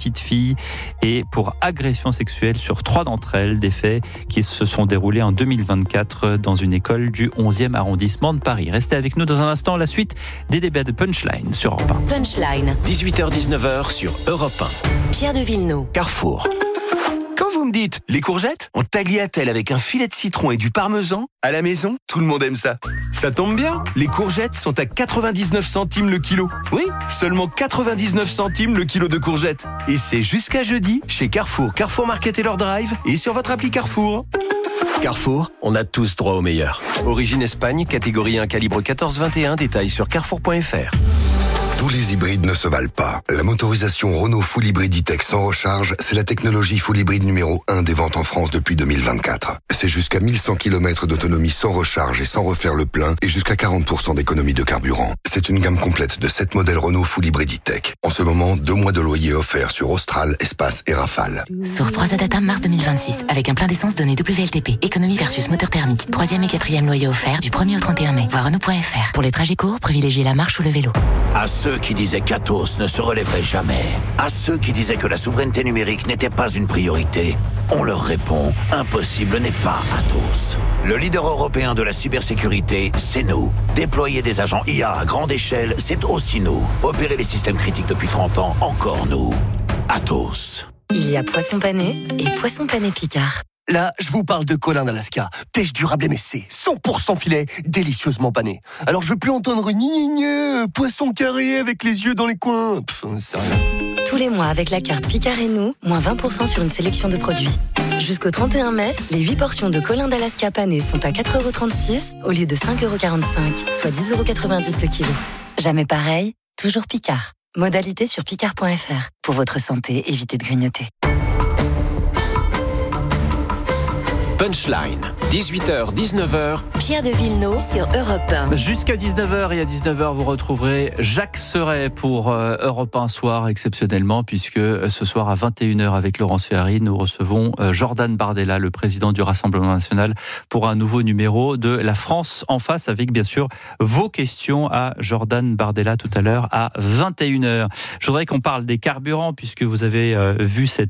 petites filles et pour agression sexuelle sur 3 d'entre elles, des faits qui se sont déroulés en 2024 dans une école du 11e arrondissement de Paris. Restez avec nous dans un instant, la suite des débats de Punchline sur Europe 1. Punchline, 18h-19h sur Europe 1. Pierre de Villeneuve. Carrefour. Quand vous me dites les courgettes en tagliatelle avec un filet de citron et du parmesan, à la maison, tout le monde aime ça. Ça tombe bien, les courgettes sont à 99 centimes le kilo. Oui, seulement 99 centimes le kilo de courgettes. Et c'est jusqu'à jeudi chez Carrefour, Carrefour Market et leur drive et sur votre appli Carrefour. Carrefour, on a tous droit au meilleur. Origine Espagne, catégorie 1, calibre 14-21, détails sur carrefour.fr. Tous les hybrides ne se valent pas. La motorisation Renault Full Hybrid E-Tech sans recharge, c'est la technologie Full Hybrid numéro 1 des ventes en France depuis 2024. C'est jusqu'à 1100 km d'autonomie sans recharge et sans refaire le plein et jusqu'à 40% d'économie de carburant. C'est une gamme complète de 7 modèles Renault Full Hybrid E-Tech. En ce moment, 2 mois de loyer offerts sur Austral, Espace et Rafale. Source 3 Adata mars 2026 avec un plein d'essence donné WLTP. Économie versus moteur thermique. 3e et 4e loyer offert du 1er au 31 mai. Voir Renault.fr. Pour les trajets courts, privilégiez la marche ou le vélo. À ceux qui disaient qu'Atos ne se relèverait jamais, à ceux qui disaient que la souveraineté numérique n'était pas une priorité, on leur répond, impossible n'est pas Atos. Le leader européen de la cybersécurité, c'est nous. Déployer des agents IA à grande échelle, c'est aussi nous. Opérer les systèmes critiques depuis 30 ans, encore nous. Atos. Il y a poisson pané et poisson pané Picard. Là, je vous parle de Colin d'Alaska. Pêche durable MSC, 100% filet, délicieusement pané. Alors je veux plus entendre poisson carré avec les yeux dans les coins. C'est rien. Tous les mois avec la carte Picard et nous, moins 20% sur une sélection de produits. Jusqu'au 31 mai, les 8 portions de Colin d'Alaska pané sont à 4,36€ au lieu de 5,45€, soit 10,90€ le kilo. Jamais pareil, toujours Picard. Modalité sur picard.fr. Pour votre santé, évitez de grignoter. Punchline, 18h-19h. Pierre de Villeneuve sur Europe 1. Jusqu'à 19h et à 19h, vous retrouverez Jacques Serret pour Europe 1 soir exceptionnellement, puisque ce soir à 21h avec Laurence Ferrari, nous recevons Jordan Bardella, le président du Rassemblement National, pour un nouveau numéro de La France en face, avec bien sûr vos questions à Jordan Bardella tout à l'heure à 21h. Je voudrais qu'on parle des carburants, puisque vous avez vu ces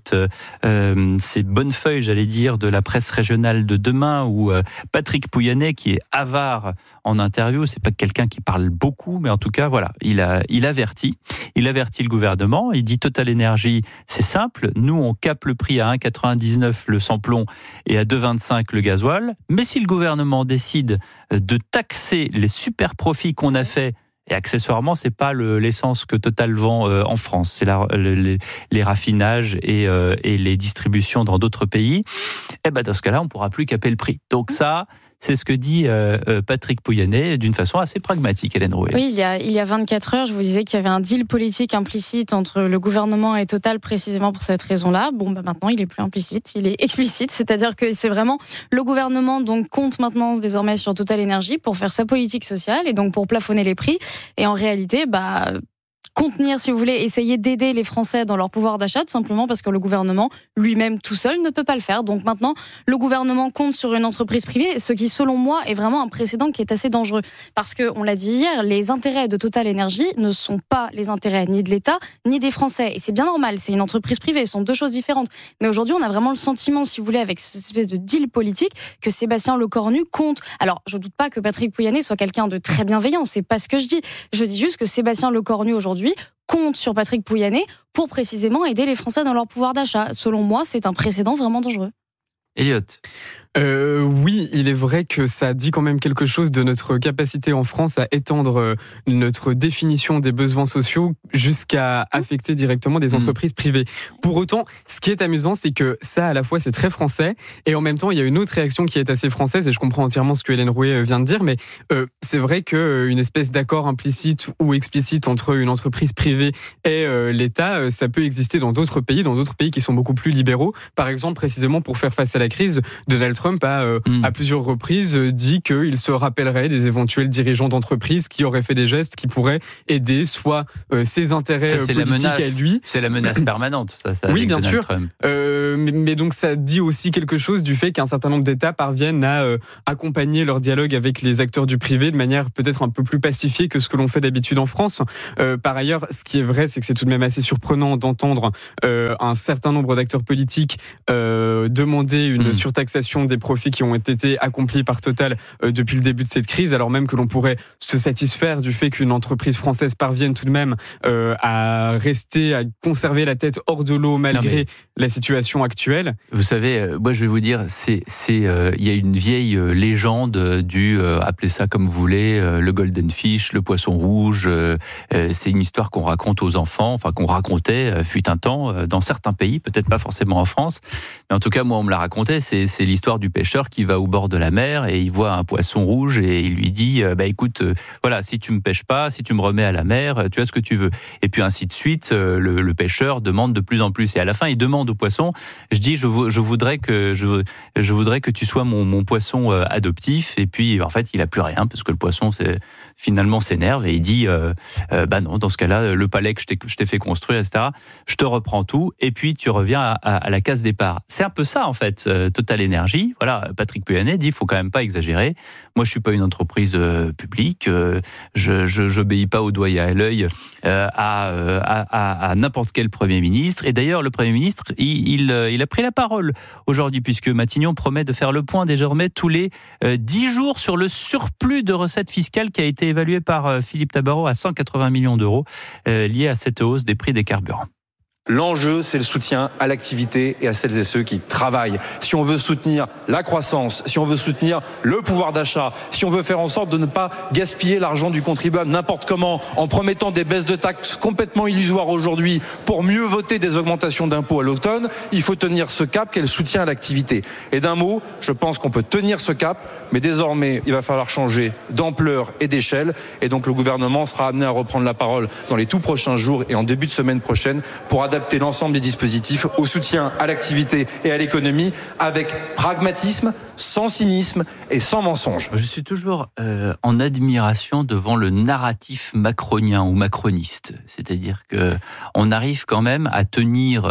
bonnes feuilles, j'allais dire, de la presse régionale de demain, où Patrick Pouyanné, qui est avare en interview, c'est pas quelqu'un qui parle beaucoup, mais en tout cas, voilà, il avertit le gouvernement. Il dit Total Énergie, c'est simple, nous on capte le prix à 1,99 le sans-plomb et à 2,25 le gasoil, mais si le gouvernement décide de taxer les super profits qu'on a fait, et accessoirement, c'est pas l'essence que Total vend en France, c'est les raffinages et les distributions dans d'autres pays. Et ben dans ce cas-là, on pourra plus caper le prix. Donc ça, c'est ce que dit Patrick Pouyanné d'une façon assez pragmatique, Hélène Rouet. Oui, il y a 24 heures, je vous disais qu'il y avait un deal politique implicite entre le gouvernement et Total précisément pour cette raison-là. Bon, maintenant, il est plus implicite, il est explicite, c'est-à-dire que c'est vraiment le gouvernement donc compte maintenant désormais sur Total Énergie pour faire sa politique sociale et donc pour plafonner les prix. Et en réalité, contenir, si vous voulez, essayer d'aider les Français dans leur pouvoir d'achat, tout simplement parce que le gouvernement lui-même tout seul ne peut pas le faire. Donc maintenant, le gouvernement compte sur une entreprise privée, ce qui, selon moi, est vraiment un précédent qui est assez dangereux. Parce que, on l'a dit hier, les intérêts de Total Énergie ne sont pas les intérêts ni de l'État, ni des Français. Et c'est bien normal, c'est une entreprise privée, ce sont deux choses différentes. Mais aujourd'hui, on a vraiment le sentiment, si vous voulez, avec cette espèce de deal politique, que Sébastien Lecornu compte. Alors, je ne doute pas que Patrick Pouyanné soit quelqu'un de très bienveillant, c'est pas ce que je dis. Je dis juste que Sébastien Lecornu, aujourd'hui, compte sur Patrick Pouyanné pour précisément aider les Français dans leur pouvoir d'achat. Selon moi, c'est un précédent vraiment dangereux. Elliot. Oui, il est vrai que ça dit quand même quelque chose de notre capacité en France à étendre notre définition des besoins sociaux jusqu'à affecter directement des entreprises privées. Pour autant, ce qui est amusant, c'est que ça, à la fois, c'est très français, et en même temps, il y a une autre réaction qui est assez française, et je comprends entièrement ce que Hélène Rouet vient de dire, mais c'est vrai qu'une espèce d'accord implicite ou explicite entre une entreprise privée et l'État, ça peut exister dans d'autres pays qui sont beaucoup plus libéraux. Par exemple, précisément pour faire face à la crise, Donald Trump a à plusieurs reprises dit qu'il se rappellerait des éventuels dirigeants d'entreprise qui auraient fait des gestes qui pourraient aider soit ses intérêts politiques à lui. C'est la menace permanente. Ça oui, bien Donald sûr. Trump. Mais donc ça dit aussi quelque chose du fait qu'un certain nombre d'États parviennent à accompagner leur dialogue avec les acteurs du privé de manière peut-être un peu plus pacifiée que ce que l'on fait d'habitude en France. Par ailleurs, ce qui est vrai, c'est que c'est tout de même assez surprenant d'entendre un certain nombre d'acteurs politiques demander une surtaxation des profits qui ont été accomplis par Total depuis le début de cette crise, alors même que l'on pourrait se satisfaire du fait qu'une entreprise française parvienne tout de même à conserver la tête hors de l'eau malgré la situation actuelle. Vous savez, moi je vais vous dire, il y a une vieille légende appelez ça comme vous voulez, le golden fish, le poisson rouge. C'est une histoire qu'on raconte aux enfants, enfin qu'on racontait fut un temps dans certains pays, peut-être pas forcément en France, mais en tout cas moi on me l'a raconté. C'est l'histoire du pêcheur qui va au bord de la mer et il voit un poisson rouge et il lui dit écoute, voilà, si tu me pêches pas, si tu me remets à la mer, tu as ce que tu veux. Et puis ainsi de suite, le pêcheur demande de plus en plus et à la fin il demande au poisson, je voudrais que tu sois mon poisson adoptif. Et puis en fait il a plus rien parce que le poisson finalement s'énerve et il dit non, dans ce cas-là, le palais que je t'ai fait construire, etc., je te reprends tout et puis tu reviens à la case départ. C'est un peu ça en fait, Total Energy. Voilà, Patrick Pouyanné dit, il faut quand même pas exagérer. Moi, je suis pas une entreprise publique. J'obéis pas au doigt et à l'œil à n'importe quel Premier ministre. Et d'ailleurs, le Premier ministre, il a pris la parole aujourd'hui puisque Matignon promet de faire le point désormais tous les 10 jours sur le surplus de recettes fiscales qui a été évalué par Philippe Tabarot à 180 millions d'euros lié à cette hausse des prix des carburants. L'enjeu, c'est le soutien à l'activité et à celles et ceux qui travaillent. Si on veut soutenir la croissance, si on veut soutenir le pouvoir d'achat, si on veut faire en sorte de ne pas gaspiller l'argent du contribuable n'importe comment, en promettant des baisses de taxes complètement illusoires aujourd'hui pour mieux voter des augmentations d'impôts à l'automne, il faut tenir ce cap qu'est le soutien à l'activité. Et d'un mot, je pense qu'on peut tenir ce cap, mais désormais, il va falloir changer d'ampleur et d'échelle. Et donc le gouvernement sera amené à reprendre la parole dans les tout prochains jours et en début de semaine prochaine pour adapter l'ensemble des dispositifs au soutien à l'activité et à l'économie avec pragmatisme, sans cynisme et sans mensonge. Je suis toujours en admiration devant le narratif macronien ou macroniste. C'est-à-dire que on arrive quand même à tenir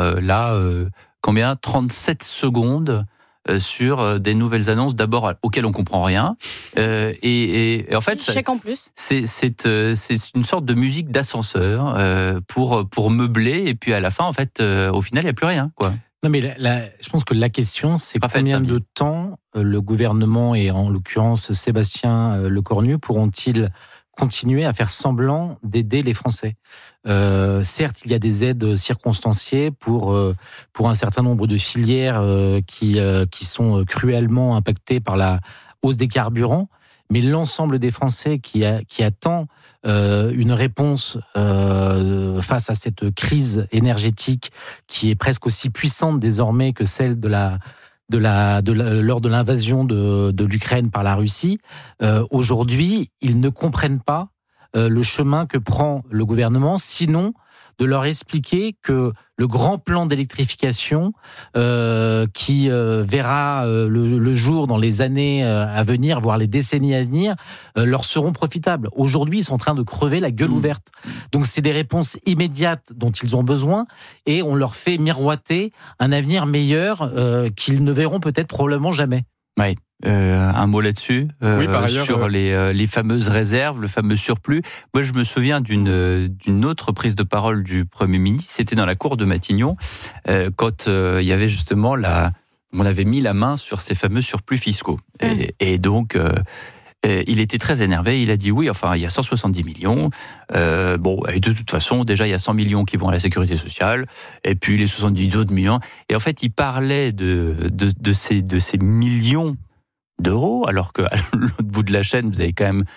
37 secondes sur des nouvelles annonces, d'abord auxquelles on comprend rien, et en fait, chèque en plus. C'est une sorte de musique d'ascenseur pour meubler, et puis à la fin, en fait, au final, il n'y a plus rien, quoi. Non, mais je pense que la question, c'est combien de temps le gouvernement et en l'occurrence Sébastien Lecornu pourront-ils continuer à faire semblant d'aider les Français. Certes, il y a des aides circonstanciées pour un certain nombre de filières qui sont cruellement impactées par la hausse des carburants, mais l'ensemble des Français qui attend une réponse face à cette crise énergétique qui est presque aussi puissante désormais que celle lors de l'invasion de l'Ukraine par la Russie, aujourd'hui, ils ne comprennent pas le chemin que prend le gouvernement, sinon de leur expliquer que le grand plan d'électrification qui verra le jour dans les années à venir, voire les décennies à venir, leur seront profitables. Aujourd'hui, ils sont en train de crever la gueule ouverte. Donc c'est des réponses immédiates dont ils ont besoin et on leur fait miroiter un avenir meilleur qu'ils ne verront peut-être probablement jamais. Oui. Un mot là-dessus, oui, par ailleurs, sur les fameuses réserves, le fameux surplus. Moi, je me souviens d'une autre prise de parole du Premier ministre. C'était dans la cour de Matignon, quand il y avait justement on avait mis la main sur ces fameux surplus fiscaux. Et donc, il était très énervé. Il a dit oui, enfin, il y a 170 millions. Et de toute façon, déjà, il y a 100 millions qui vont à la sécurité sociale. Et puis, les 70 autres millions. Et en fait, il parlait de ces millions d'euros, alors qu'à l'autre bout de la chaîne, vous avez quand même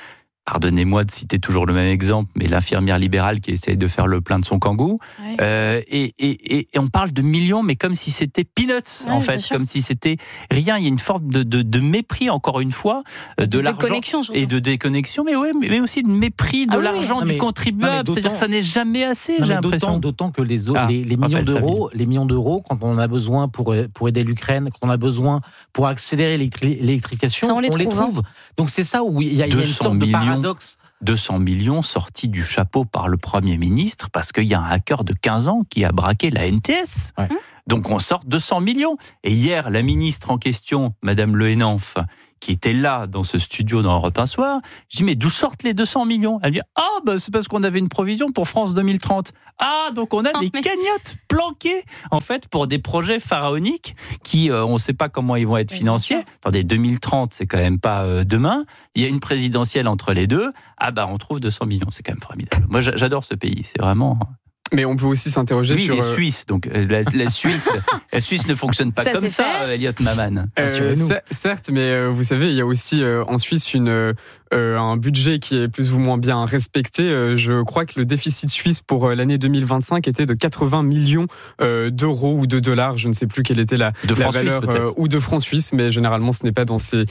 pardonnez-moi de citer toujours le même exemple, mais l'infirmière libérale qui essaye de faire le plein de son kangou. Ouais. Et on parle de millions, mais comme si c'était peanuts, en fait, comme si c'était rien. Il y a une forme de mépris, encore une fois, de l'argent et de déconnexion, mais aussi de mépris de l'argent du contribuable. C'est-à-dire que ça n'est jamais assez, j'ai l'impression. D'autant que les millions d'euros, quand on a besoin pour aider l'Ukraine, quand on a besoin pour accélérer l'électrification, on les trouve. Donc c'est ça où il y a une sorte de paradoxe. 200 millions sortis du chapeau par le Premier ministre parce qu'il y a un hacker de 15 ans qui a braqué la NTS. Ouais. Donc on sort 200 millions. Et hier, la ministre en question, Madame Le Henanff, qui était là dans ce studio dans Europe 1 Soir, je dis mais d'où sortent les 200 millions ? Elle me dit c'est parce qu'on avait une provision pour France 2030. Donc on a des cagnottes planquées en fait pour des projets pharaoniques qui on ne sait pas comment ils vont être financés. Attendez, 2030 c'est quand même pas demain. Il y a une présidentielle entre les deux. On trouve 200 millions, c'est quand même formidable. Moi j'adore ce pays, c'est vraiment. Mais on peut aussi s'interroger sur... les Suisses. Donc, la Suisse ne fonctionne pas comme ça, Elliot Maman. Certes, mais vous savez, il y a aussi en Suisse un budget qui est plus ou moins bien respecté. Je crois que le déficit suisse pour l'année 2025 était de 80 millions d'euros ou de dollars. Je ne sais plus quelle était la valeur ou de francs suisses, mais généralement, ce n'est pas dans cette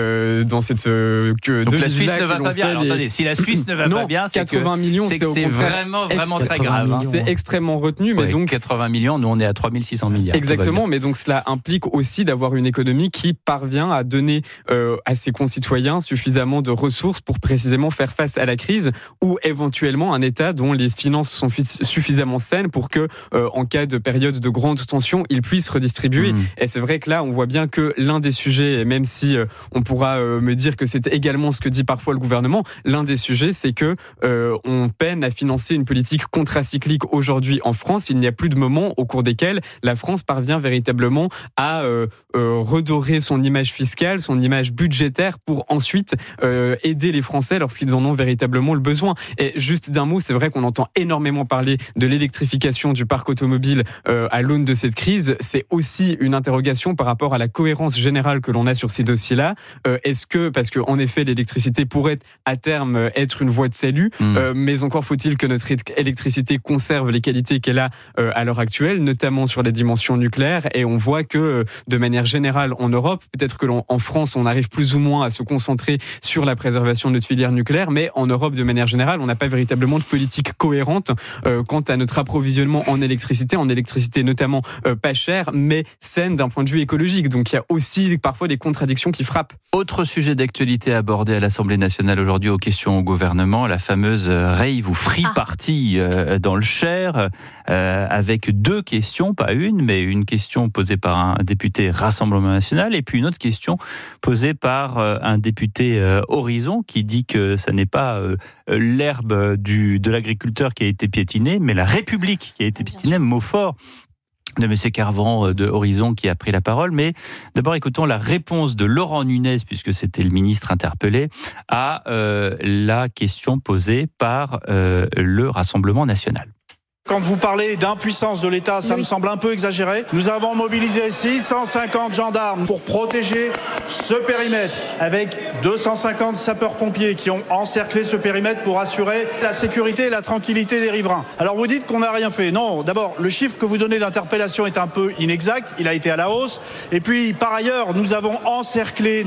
donc la Suisse ne va pas bien. Alors, attendez, si la Suisse ne va pas bien, c'est 80 millions, c'est vraiment très grave. C'est extrêmement retenu, mais donc 80 millions, nous on est à 3600 milliards. Exactement, mais donc cela implique aussi d'avoir une économie qui parvient à donner à ses concitoyens suffisamment de ressources pour précisément faire face à la crise, ou éventuellement un État dont les finances sont suffisamment saines pour que, en cas de période de grande tension, il puisse redistribuer. Et c'est vrai que là, on voit bien que l'un des sujets, même si on pourra me dire que c'est également ce que dit parfois le gouvernement, l'un des sujets, c'est que on peine à financer une politique contracyclique aujourd'hui en France. Il n'y a plus de moments au cours desquels la France parvient véritablement à redorer son image fiscale, son image budgétaire pour ensuite aider les Français lorsqu'ils en ont véritablement le besoin. Et juste d'un mot, c'est vrai qu'on entend énormément parler de l'électrification du parc automobile à l'aune de cette crise. C'est aussi une interrogation par rapport à la cohérence générale que l'on a sur ces dossiers-là. Parce que en effet, l'électricité pourrait à terme être une voie de salut, mais encore faut-il que notre électricité conserve les qualités qu'elle a à l'heure actuelle, notamment sur la dimension nucléaire. Et on voit que de manière générale en Europe, peut-être que en France on arrive plus ou moins à se concentrer sur la préservation de notre filière nucléaire, mais en Europe de manière générale on n'a pas véritablement de politique cohérente quant à notre approvisionnement en électricité notamment pas chère mais saine d'un point de vue écologique. Donc il y a aussi parfois des contradictions qui frappent. Autre sujet d'actualité abordé à l'Assemblée nationale aujourd'hui aux questions au gouvernement, la fameuse rave ou free party dans le Cher, avec deux questions, pas une, mais une question posée par un député Rassemblement National et puis une autre question posée par un député Horizon qui dit que ça n'est pas l'herbe de l'agriculteur qui a été piétinée, mais la République qui a été piétinée, mot fort de M. Carvan de Horizon qui a pris la parole. Mais d'abord, écoutons la réponse de Laurent Nunez, puisque c'était le ministre interpellé, à la question posée par le Rassemblement national. Quand vous parlez d'impuissance de l'État, ça me semble un peu exagéré. Nous avons mobilisé 650 gendarmes pour protéger ce périmètre, avec 250 sapeurs-pompiers qui ont encerclé ce périmètre pour assurer la sécurité et la tranquillité des riverains. Alors vous dites qu'on n'a rien fait. Non, d'abord, le chiffre que vous donnez d'interpellation est un peu inexact. Il a été à la hausse. Et puis, par ailleurs, nous avons encerclé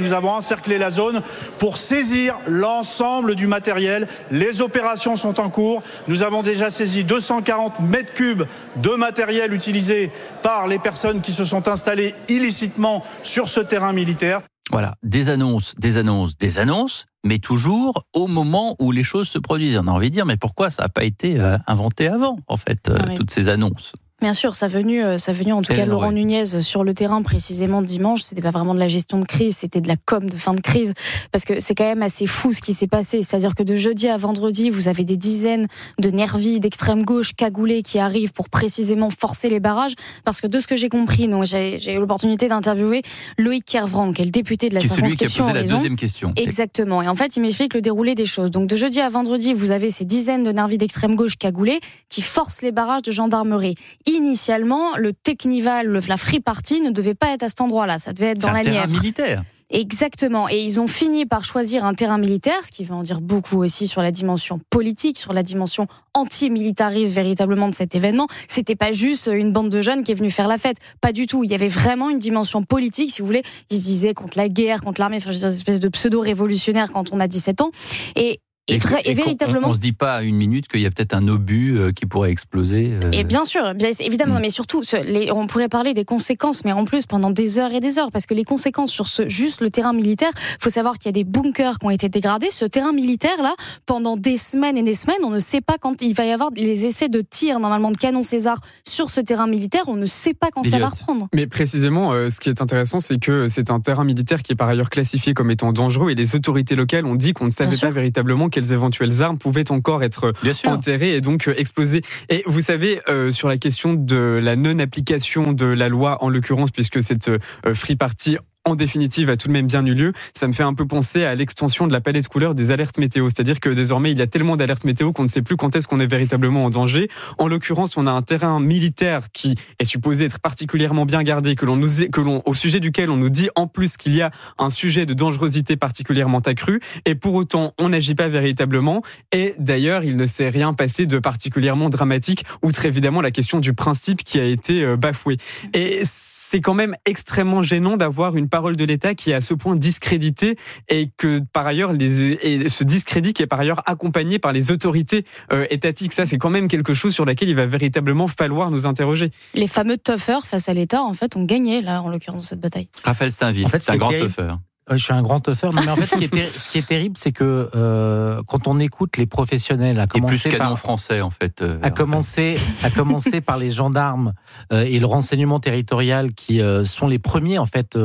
la zone pour saisir l'ensemble du matériel. Les opérations sont en cours. Nous avons déjà saisi 240 mètres cubes de matériel utilisé par les personnes qui se sont installées illicitement sur ce terrain militaire. Voilà, des annonces, mais toujours au moment où les choses se produisent. On a envie de dire, mais pourquoi ça n'a pas été inventé avant, en fait, toutes ces annonces ? Bien sûr, ça venu en tout cas Laurent Nunez sur le terrain précisément dimanche, c'était pas vraiment de la gestion de crise, c'était de la com de fin de crise, parce que c'est quand même assez fou ce qui s'est passé, c'est-à-dire que de jeudi à vendredi, vous avez des dizaines de nervis d'extrême gauche cagoulés qui arrivent pour précisément forcer les barrages, parce que de ce que j'ai compris, donc j'ai eu l'opportunité d'interviewer Loïc Kervran, qui est le député de la circonscription. Qui est celui qui a posé la deuxième question. Exactement, et en fait il m'explique le déroulé des choses. Donc de jeudi à vendredi, vous avez ces dizaines de nervis d'extrême gauche cagoulés qui forcent les barrages de gendarmerie. Initialement, le Technival, la Free Party ne devait pas être à cet endroit-là, ça devait être dans la Nièvre. C'est un terrain militaire. Exactement. Et ils ont fini par choisir un terrain militaire, ce qui veut en dire beaucoup aussi sur la dimension politique, sur la dimension anti-militariste véritablement de cet événement. C'était pas juste une bande de jeunes qui est venue faire la fête. Pas du tout. Il y avait vraiment une dimension politique, si vous voulez. Ils se disaient contre la guerre, contre l'armée, enfin, je veux dire, une espèce de pseudo-révolutionnaire quand on a 17 ans. Et véritablement, on ne se dit pas à une minute qu'il y a peut-être un obus qui pourrait exploser. Et bien sûr, évidemment, mais surtout, on pourrait parler des conséquences, mais en plus pendant des heures et des heures, parce que les conséquences sur juste le terrain militaire, il faut savoir qu'il y a des bunkers qui ont été dégradés. Ce terrain militaire là, pendant des semaines et des semaines, on ne sait pas quand il va y avoir les essais de tir normalement de canon César sur ce terrain militaire. On ne sait pas quand ça va reprendre. Mais précisément, ce qui est intéressant, c'est que c'est un terrain militaire qui est par ailleurs classifié comme étant dangereux, et les autorités locales ont dit qu'on ne savait pas véritablement quelles éventuelles armes pouvaient encore être enterrées et donc explosées. Et vous savez, sur la question de la non-application de la loi, en l'occurrence, puisque cette free party en définitive a tout de même bien eu lieu, ça me fait un peu penser à l'extension de la palette couleur des alertes météo. C'est-à-dire que désormais, il y a tellement d'alertes météo qu'on ne sait plus quand est-ce qu'on est véritablement en danger. En l'occurrence, on a un terrain militaire qui est supposé être particulièrement bien gardé, au sujet duquel on nous dit en plus qu'il y a un sujet de dangerosité particulièrement accru, et pour autant, on n'agit pas véritablement. Et d'ailleurs, il ne s'est rien passé de particulièrement dramatique, outre évidemment la question du principe qui a été bafoué. Et c'est quand même extrêmement gênant d'avoir une parole de l'État qui est à ce point discréditée, et que par ailleurs ce discrédit qui est par ailleurs accompagné par les autorités étatiques. Ça, c'est quand même quelque chose sur laquelle il va véritablement falloir nous interroger. Les fameux toughers face à l'État, en fait, ont gagné là, en l'occurrence, cette bataille. Raphaël Steinville, en fait, c'est un grand tougher. Je suis un grand tougher, mais en fait, ce qui est terrible, c'est que quand on écoute les professionnels, et plus canon français, en fait. À commencer par les gendarmes et le renseignement territorial, qui sont les premiers, en fait,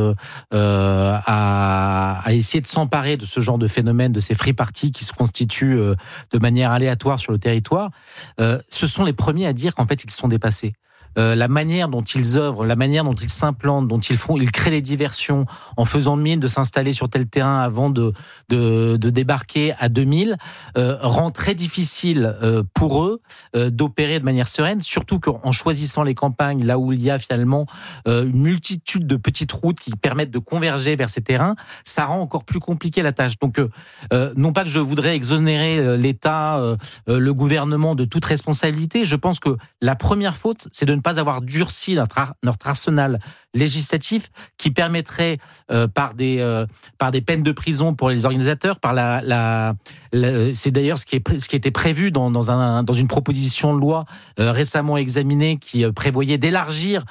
à essayer de s'emparer de ce genre de phénomène, de ces free parties qui se constituent de manière aléatoire sur le territoire. Ce sont les premiers à dire qu'en fait, ils sont dépassés. La manière dont ils œuvrent, la manière dont ils s'implantent, dont ils créent des diversions en faisant mine de s'installer sur tel terrain avant de débarquer à 2000, rend très difficile pour eux d'opérer de manière sereine, surtout qu'en choisissant les campagnes là où il y a finalement une multitude de petites routes qui permettent de converger vers ces terrains, ça rend encore plus compliqué la tâche. Donc non pas que je voudrais exonérer l'État, le gouvernement de toute responsabilité, je pense que la première faute, c'est de ne pas avoir durci notre arsenal législatif qui permettrait par des peines de prison pour les organisateurs, par c'est d'ailleurs ce qui était prévu dans une proposition de loi récemment examinée qui prévoyait d'élargir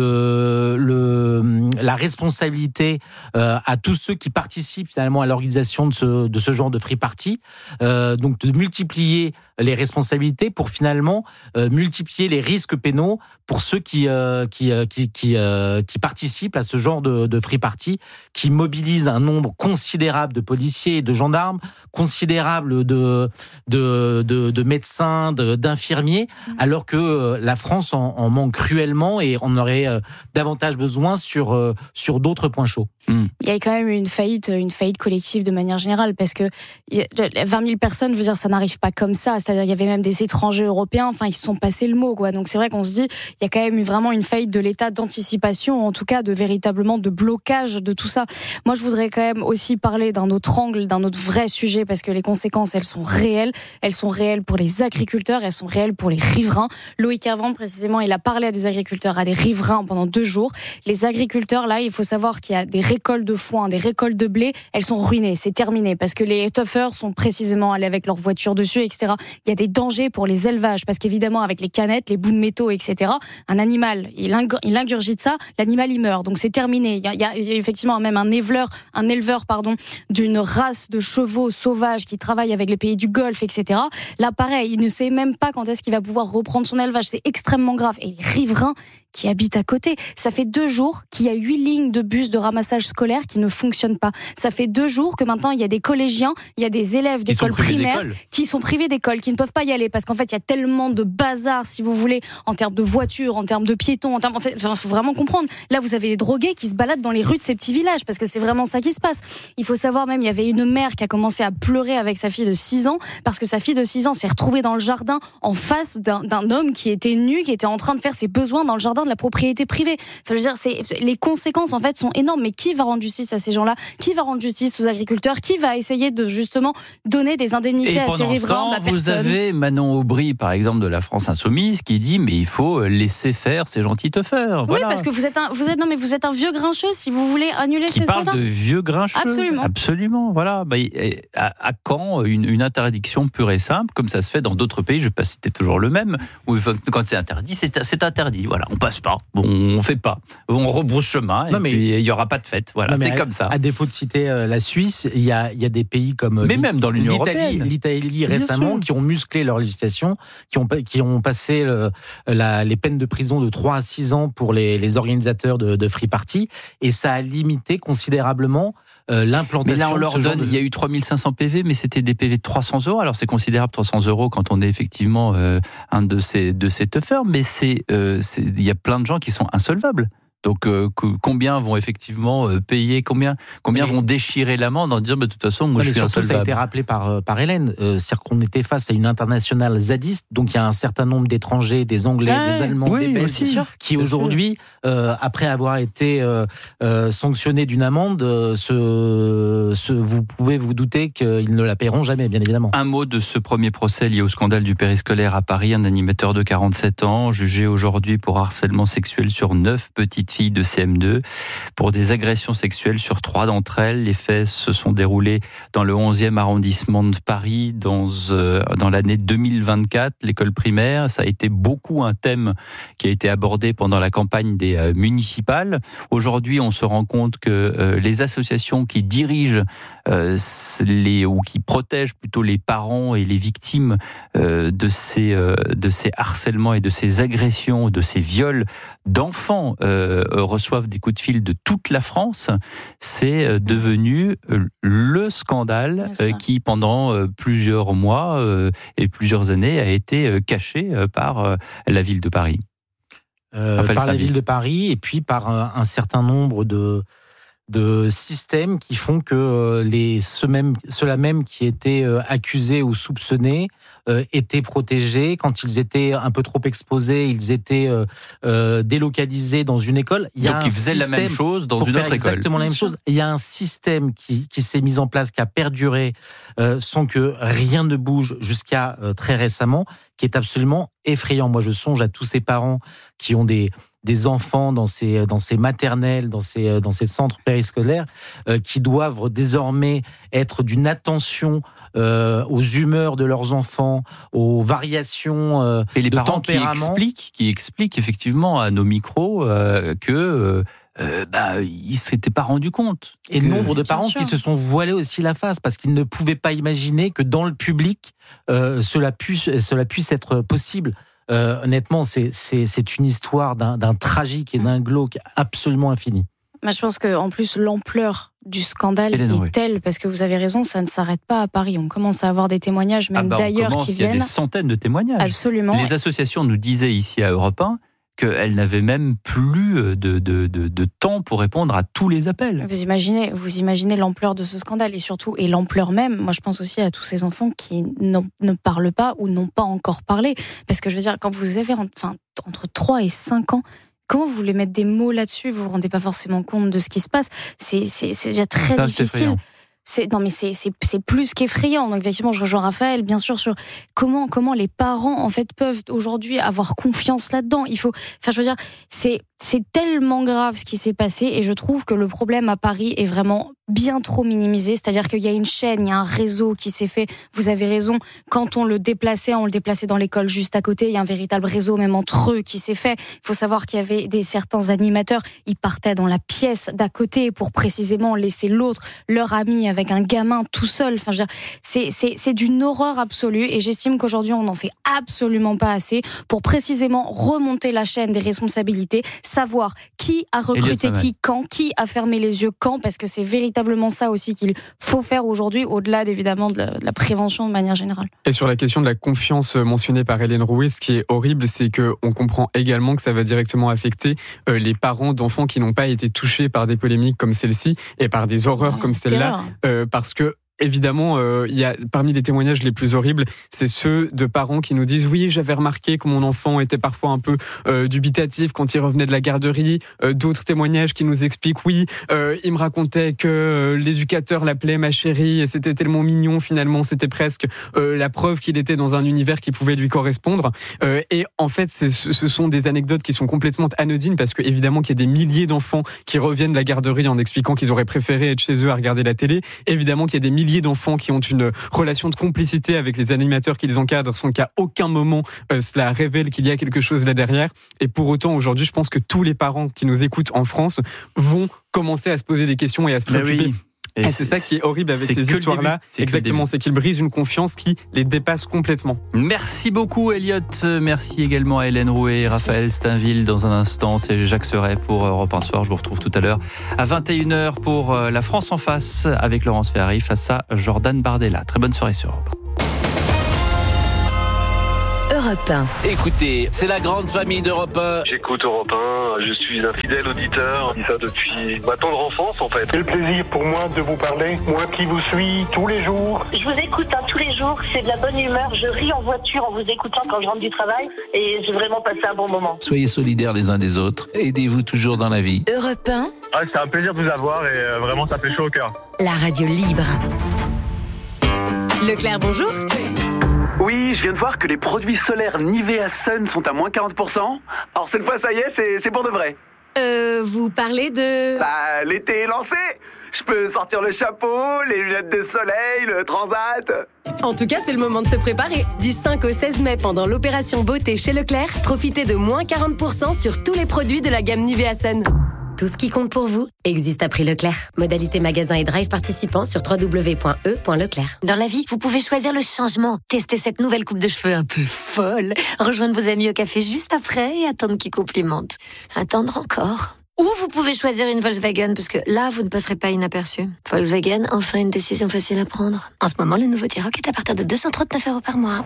la responsabilité à tous ceux qui participent finalement à l'organisation de ce genre de free party, donc de multiplier les responsabilités pour finalement multiplier les risques pénaux pour ceux qui participent à ce genre de free party, qui mobilisent un nombre considérable de policiers et de gendarmes, considérable de médecins, d'infirmiers, alors que la France en manque cruellement et on aurait davantage besoin sur d'autres points chauds. Il y a quand même une faillite collective de manière générale, parce que 20 000 personnes, je veux dire, ça n'arrive pas comme ça. C'est-à-dire, il y avait même des étrangers européens, enfin, ils se sont passés le mot, quoi. Donc, c'est vrai qu'on se dit, il y a quand même eu vraiment une faillite de l'État d'anticipation, en tout cas, véritablement de blocage de tout ça. Moi, je voudrais quand même aussi parler d'un autre angle, d'un autre vrai sujet, parce que les conséquences, elles sont réelles. Elles sont réelles pour les agriculteurs, elles sont réelles pour les riverains. Loïc Hervan, précisément, il a parlé à des agriculteurs, à des riverains pendant 2 jours. Les agriculteurs, là, il faut savoir qu'il y a des récoltes de foin, des récoltes de blé, elles sont ruinées, c'est terminé, parce que les toughers sont précisément allés avec leur voiture dessus, etc. Il y a des dangers pour les élevages, parce qu'évidemment, avec les canettes, les bouts de métaux, etc., un animal, il ingurgite ça, l'animal, il meurt. Donc c'est terminé. Il y a effectivement même un éleveur, d'une race de chevaux sauvages qui travaille avec les pays du Golfe, etc. Là, pareil, il ne sait même pas quand est-ce qu'il va pouvoir reprendre son élevage. C'est extrêmement grave. Et les riverains qui habitent à côté, ça fait 2 jours qu'il y a 8 lignes de bus de ramassage scolaire qui ne fonctionnent pas. Ça fait 2 jours que maintenant il y a des collégiens, il y a des élèves d'école primaire qui sont privés d'école, qui ne peuvent pas y aller parce qu'en fait il y a tellement de bazar, si vous voulez, en termes de voitures, en termes de piétons, faut vraiment comprendre. Là, vous avez des drogués qui se baladent dans les rues de ces petits villages, parce que c'est vraiment ça qui se passe. Il faut savoir, même, il y avait une mère qui a commencé à pleurer avec sa fille de 6 ans parce que sa fille de 6 ans s'est retrouvée dans le jardin en face d'un homme qui était nu, qui était en train de faire ses besoins dans le jardin de la propriété privée. Enfin, je veux dire, les conséquences en fait sont énormes. Mais qui va rendre justice à ces gens-là ? Qui va rendre justice aux agriculteurs ? Qui va essayer de justement donner des indemnités à ces riverains ? Vous avez Manon Aubry, par exemple, de la France Insoumise, qui dit mais il faut laisser faire ces gentils teufeurs. Voilà. Oui, parce que vous êtes un vieux grincheux si vous voulez annuler ces soldats. Qui parle de vieux grincheux. Absolument. Voilà. À quand une interdiction pure et simple, comme ça se fait dans d'autres pays, je ne vais pas citer toujours le même, où quand c'est interdit, c'est interdit. Voilà, on passe pas, on fait pas, on rebrousse chemin, puis il n'y aura pas de fête. Voilà, c'est comme ça. À défaut de citer la Suisse, il y a des pays comme même dans l'Union européenne, l'Italie récemment, qui ont musclé leur législation, qui ont passé les peines de prison de 3 à 6 ans pour les organisateurs de free party, et ça a limité considérablement l'implantation. Mais là, on leur donne, il y a eu 3500 PV, mais c'était des PV de 300 €. Alors, c'est considérable 300 € quand on est effectivement un de ces teufeurs, mais il y a plein de gens qui sont insolvables. Donc, combien vont effectivement payer, combien vont déchirer l'amende en disant, de toute façon, moi, je suis insolvable. Ça a été rappelé par Hélène. C'est-à-dire qu'on était face à une internationale zadiste, donc il y a un certain nombre d'étrangers, des Anglais, des Allemands, des Belges, aussi, qui aujourd'hui, après avoir été sanctionnés d'une amende, vous pouvez vous douter qu'ils ne la paieront jamais, bien évidemment. Un mot de ce premier procès lié au scandale du périscolaire à Paris, un animateur de 47 ans, jugé aujourd'hui pour harcèlement sexuel sur 9 petites filles de CM2 pour des agressions sexuelles sur 3 d'entre elles. Les faits se sont déroulés dans le 11e arrondissement de Paris dans l'année 2024, l'école primaire. Ça a été beaucoup un thème qui a été abordé pendant la campagne des municipales. Aujourd'hui, on se rend compte que les associations qui dirigent ou qui protègent plutôt les parents et les victimes de ces harcèlements et de ces agressions, de ces viols d'enfants reçoivent des coups de fil de toute la France. C'est devenu le scandale qui, pendant plusieurs mois et plusieurs années, a été caché par la ville de Paris. Par la ville de Paris et puis par un certain nombre de systèmes qui font que ceux-là même qui étaient accusés ou soupçonnés étaient protégés. Quand ils étaient un peu trop exposés, ils étaient délocalisés dans une école. Donc ils faisaient la même chose dans une autre école. Exactement la même chose. Il y a un système qui s'est mis en place, qui a perduré sans que rien ne bouge jusqu'à très récemment, qui est absolument effrayant. Moi, je songe à tous ces parents qui ont des enfants dans ces maternelles, dans ces centres périscolaires, qui doivent désormais être d'une attention aux humeurs de leurs enfants, aux variations et les de parents tempérament. qui expliquent effectivement à nos micros que ils ne s'étaient pas rendus compte. Et le nombre de parents qui se sont voilés aussi la face parce qu'ils ne pouvaient pas imaginer que dans le public, cela puisse être possible. Honnêtement, c'est une histoire d'un tragique et d'un glauque absolument infini. Mais je pense qu'en plus, l'ampleur du scandale est telle, parce que vous avez raison, ça ne s'arrête pas à Paris. On commence à avoir des témoignages, même d'ailleurs, qui viennent. Il y a des centaines de témoignages. Absolument. Les associations nous disaient ici à Europe 1 qu'elles n'avaient même plus de temps pour répondre à tous les appels. Vous imaginez l'ampleur de ce scandale et l'ampleur même. Moi, je pense aussi à tous ces enfants qui ne parlent pas ou n'ont pas encore parlé. Parce que je veux dire, quand vous avez entre 3 et 5 ans, comment vous voulez mettre des mots là-dessus ? Vous vous rendez pas forcément compte de ce qui se passe. C'est déjà très difficile. C'est plus qu'effrayant. Donc effectivement, je rejoins Raphaël, bien sûr, sur comment les parents en fait peuvent aujourd'hui avoir confiance là-dedans. C'est tellement grave ce qui s'est passé, et je trouve que le problème à Paris est vraiment bien trop minimisé. C'est-à-dire qu'il y a une chaîne, il y a un réseau qui s'est fait. Vous avez raison. Quand on le déplaçait dans l'école juste à côté. Il y a un véritable réseau, même entre eux, qui s'est fait. Il faut savoir qu'il y avait certains animateurs. Ils partaient dans la pièce d'à côté pour précisément laisser leur ami avec un gamin tout seul. Enfin, je veux dire, c'est d'une horreur absolue, et j'estime qu'aujourd'hui on n'en fait absolument pas assez pour précisément remonter la chaîne des responsabilités, savoir qui a recruté qui quand, qui a fermé les yeux quand, parce que c'est véritablement ça aussi qu'il faut faire aujourd'hui, au-delà évidemment de la prévention de manière générale. Et sur la question de la confiance mentionnée par Hélène Rouet, ce qui est horrible, c'est qu'on comprend également que ça va directement affecter les parents d'enfants qui n'ont pas été touchés par des polémiques comme celle-ci et par des horreurs comme celle-là, parce que évidemment, il y a parmi les témoignages les plus horribles, c'est ceux de parents qui nous disent oui, j'avais remarqué que mon enfant était parfois un peu dubitatif quand il revenait de la garderie. D'autres témoignages qui nous expliquent oui, il me racontait que l'éducateur l'appelait ma chérie et c'était tellement mignon, finalement c'était presque la preuve qu'il était dans un univers qui pouvait lui correspondre. Et en fait, ce sont des anecdotes qui sont complètement anodines parce que évidemment qu'il y a des milliers d'enfants qui reviennent de la garderie en expliquant qu'ils auraient préféré être chez eux à regarder la télé. Évidemment qu'il y a des milliers d'enfants qui ont une relation de complicité avec les animateurs qui les encadrent sans qu'à aucun moment cela révèle qu'il y a quelque chose là derrière. Et pour autant, aujourd'hui, je pense que tous les parents qui nous écoutent en France vont commencer à se poser des questions et à se préoccuper. Oui. Et c'est ça qui est horrible avec ces histoires-là. Exactement, c'est qu'ils brisent une confiance qui les dépasse complètement. Merci beaucoup, Elliot. Merci également à Hélène Rouet et Raphaël Steinville. Dans un instant, c'est Jacques Serret pour Europe 1 Soir. Je vous retrouve tout à l'heure à 21h pour La France en face avec Laurence Ferrari face à Jordan Bardella. Très bonne soirée sur Europe 1. Europe 1. Écoutez, c'est la grande famille d'Europe 1. J'écoute Europe 1, je suis un fidèle auditeur. Je dis ça depuis ma tendre enfance en fait. Quel plaisir pour moi de vous parler, moi qui vous suis tous les jours. Je vous écoute tous les jours, c'est de la bonne humeur. Je ris en voiture en vous écoutant quand je rentre du travail et j'ai vraiment passé un bon moment. Soyez solidaires les uns des autres, aidez-vous toujours dans la vie. Europe 1. C'est un plaisir de vous avoir et vraiment ça fait chaud au cœur. La radio libre. Leclerc, bonjour. Oui, je viens de voir que les produits solaires Nivea Sun sont à moins 40%. Alors cette fois, ça y est, c'est pour de vrai. Vous parlez de... L'été est lancé. Je peux sortir le chapeau, les lunettes de soleil, le transat. En tout cas, c'est le moment de se préparer. Du 5 au 16 mai, pendant l'opération beauté chez Leclerc, profitez de moins 40% sur tous les produits de la gamme Nivea Sun. Tout ce qui compte pour vous existe à prix Leclerc. Modalité magasin et drive participants sur www.e.leclerc. Dans la vie, vous pouvez choisir le changement. Tester cette nouvelle coupe de cheveux un peu folle. Rejoindre vos amis au café juste après et attendre qu'ils complimentent. Attendre encore. Ou vous pouvez choisir une Volkswagen, parce que là, vous ne passerez pas inaperçu. Volkswagen, enfin une décision facile à prendre. En ce moment, le nouveau T-Roc est à partir de 239 € par mois.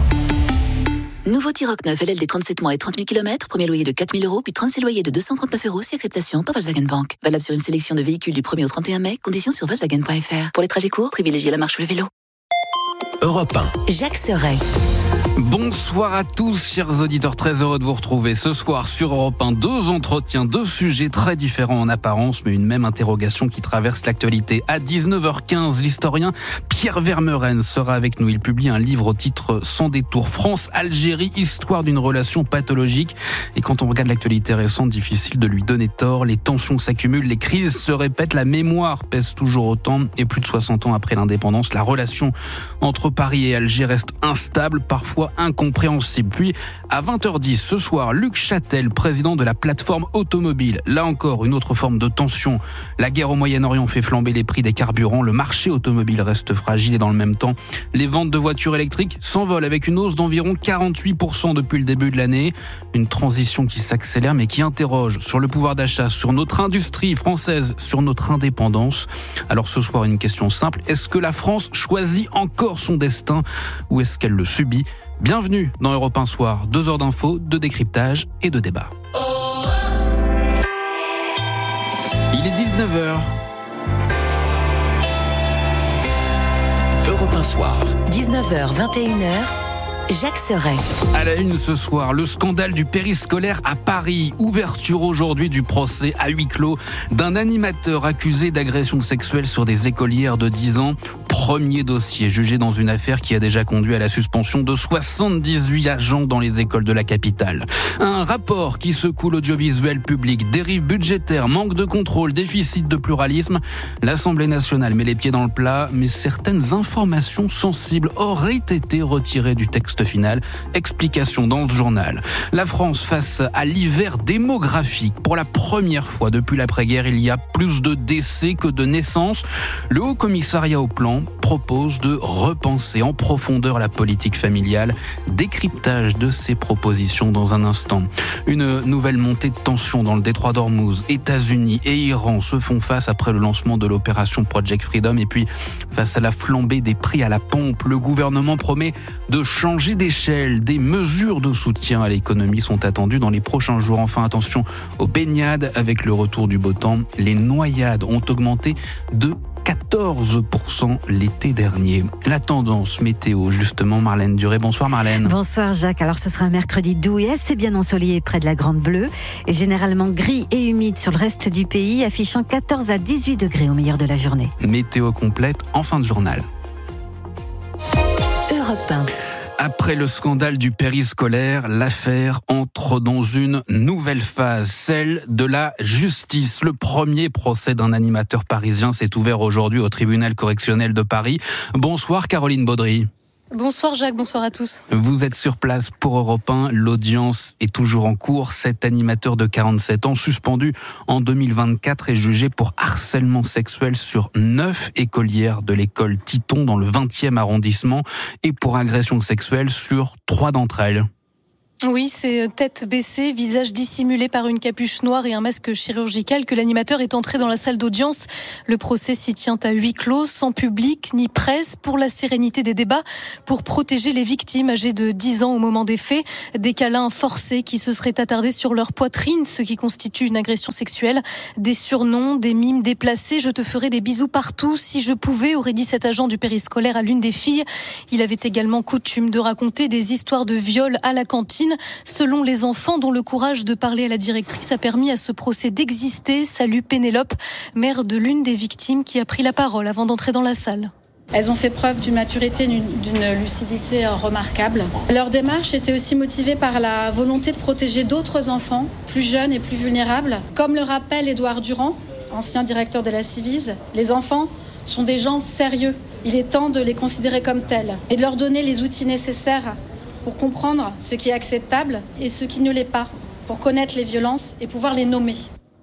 Nouveau T-Roc 9 LLD 37 mois et 30 000 km, premier loyer de 4 000 €, puis 36 loyers de 239 € si acceptation par Volkswagen Bank. Valable sur une sélection de véhicules du 1er au 31 mai, conditions sur Volkswagen.fr. Pour les trajets courts, privilégiez la marche ou le vélo. Europe 1. Jacques Serret. Bonsoir à tous, chers auditeurs, très heureux de vous retrouver ce soir sur Europe 1. 2 entretiens, 2 sujets très différents en apparence, mais une même interrogation qui traverse l'actualité. À 19h15, l'historien Pierre Vermeuren sera avec nous. Il publie un livre au titre Sans détour, France-Algérie, histoire d'une relation pathologique. Et quand on regarde l'actualité récente, difficile de lui donner tort. Les tensions s'accumulent, les crises se répètent, la mémoire pèse toujours autant. Et plus de 60 ans après l'indépendance, la relation entre Paris et Alger reste instable, parfois incompréhensible. Puis, à 20h10 ce soir, Luc Châtel, président de la plateforme automobile. Là encore, une autre forme de tension. La guerre au Moyen-Orient fait flamber les prix des carburants. Le marché automobile reste fragile et dans le même temps, les ventes de voitures électriques s'envolent avec une hausse d'environ 48% depuis le début de l'année. Une transition qui s'accélère mais qui interroge sur le pouvoir d'achat, sur notre industrie française, sur notre indépendance. Alors ce soir, une question simple. Est-ce que la France choisit encore son destin ou est-ce qu'elle le subit ? Bienvenue dans Europe 1 Soir, 2 heures d'infos, de décryptage et de débat. Il est 19h. Europe 1 Soir. 19h, 21h. Jacques Serret. À la une ce soir, le scandale du périscolaire à Paris. Ouverture aujourd'hui du procès à huis clos d'un animateur accusé d'agression sexuelle sur des écolières de 10 ans. Premier dossier jugé dans une affaire qui a déjà conduit à la suspension de 78 agents dans les écoles de la capitale. Un rapport qui secoue l'audiovisuel public. Dérive budgétaire, manque de contrôle, déficit de pluralisme. L'Assemblée nationale met les pieds dans le plat, mais certaines informations sensibles auraient été retirées du texte final. Explication dans le journal. La France face à l'hiver démographique. Pour la première fois depuis l'après-guerre, il y a plus de décès que de naissances. Le Haut Commissariat au Plan propose de repenser en profondeur la politique familiale. Décryptage de ces propositions dans un instant. Une nouvelle montée de tension dans le détroit d'Ormuz. États-Unis et Iran se font face après le lancement de l'opération Project Freedom. Et puis, face à la flambée des prix à la pompe, le gouvernement promet de changer d'échelle. Des mesures de soutien à l'économie sont attendues dans les prochains jours. Enfin, attention aux baignades avec le retour du beau temps. Les noyades ont augmenté de 14% l'été dernier. La tendance météo, justement, Marlène Duré. Bonsoir Marlène. Bonsoir Jacques. Alors ce sera un mercredi doux et assez bien ensoleillé près de la Grande Bleue et généralement gris et humide sur le reste du pays, affichant 14 à 18 degrés au meilleur de la journée. Météo complète en fin de journal. Europe 1. Après le scandale du périscolaire, l'affaire entre dans une nouvelle phase, celle de la justice. Le premier procès d'un animateur parisien s'est ouvert aujourd'hui au tribunal correctionnel de Paris. Bonsoir Caroline Baudry. Bonsoir Jacques, bonsoir à tous. Vous êtes sur place pour Europe 1. L'audience est toujours en cours. Cet animateur de 47 ans, suspendu en 2024, est jugé pour harcèlement sexuel sur 9 écolières de l'école Titon dans le 20e arrondissement et pour agression sexuelle sur 3 d'entre elles. Oui, c'est tête baissée, visage dissimulé par une capuche noire et un masque chirurgical que l'animateur est entré dans la salle d'audience. Le procès s'y tient à huis clos, sans public ni presse, pour la sérénité des débats, pour protéger les victimes âgées de 10 ans au moment des faits. Des câlins forcés qui se seraient attardés sur leur poitrine, ce qui constitue une agression sexuelle. Des surnoms, des mimes déplacés. Je te ferais des bisous partout si je pouvais, aurait dit cet agent du périscolaire à l'une des filles. Il avait également coutume de raconter des histoires de viol à la cantine. Selon les enfants, dont le courage de parler à la directrice a permis à ce procès d'exister. Salut Pénélope, mère de l'une des victimes qui a pris la parole avant d'entrer dans la salle. Elles ont fait preuve d'une maturité, d'une lucidité remarquable. Leur démarche était aussi motivée par la volonté de protéger d'autres enfants, plus jeunes et plus vulnérables. Comme le rappelle Édouard Durand, ancien directeur de la Civise, les enfants sont des gens sérieux. Il est temps de les considérer comme tels et de leur donner les outils nécessaires pour comprendre ce qui est acceptable et ce qui ne l'est pas, pour connaître les violences et pouvoir les nommer.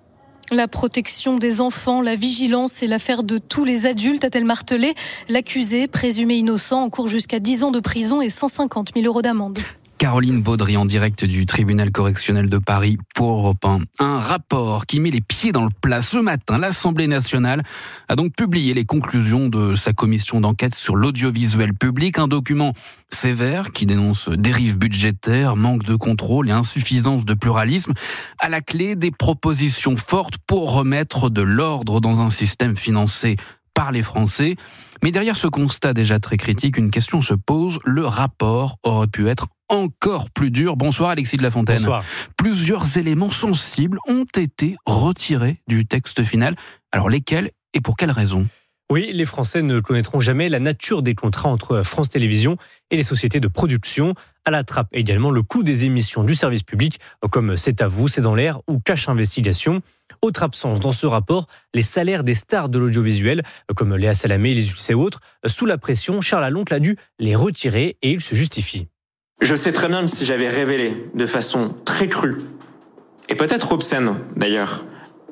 La protection des enfants, la vigilance est l'affaire de tous les adultes, a-t-elle martelé. L'accusé, présumé innocent, encourt jusqu'à 10 ans de prison et 150 000 € d'amende. Caroline Baudry en direct du tribunal correctionnel de Paris pour Europe 1. Un rapport qui met les pieds dans le plat. Ce matin, l'Assemblée nationale a donc publié les conclusions de sa commission d'enquête sur l'audiovisuel public. Un document sévère qui dénonce dérives budgétaires, manque de contrôle et insuffisance de pluralisme. À la clé, des propositions fortes pour remettre de l'ordre dans un système financé par les Français. Mais derrière ce constat déjà très critique, une question se pose. Le rapport aurait pu être encore plus dur. Bonsoir Alexis de la Fontaine. Bonsoir. Plusieurs éléments sensibles ont été retirés du texte final. Alors lesquels et pour quelles raisons ? Oui, les Français ne connaîtront jamais la nature des contrats entre France Télévisions et les sociétés de production. À la trappe également le coût des émissions du service public, comme C'est à vous, C'est dans l'air ou Cache Investigation. Autre absence dans ce rapport, les salaires des stars de l'audiovisuel, comme Léa Salamé, les Ulysses et autres. Sous la pression, Charles Aloncle a dû les retirer et il se justifie. Je sais très bien que si j'avais révélé de façon très crue, et peut-être obscène d'ailleurs,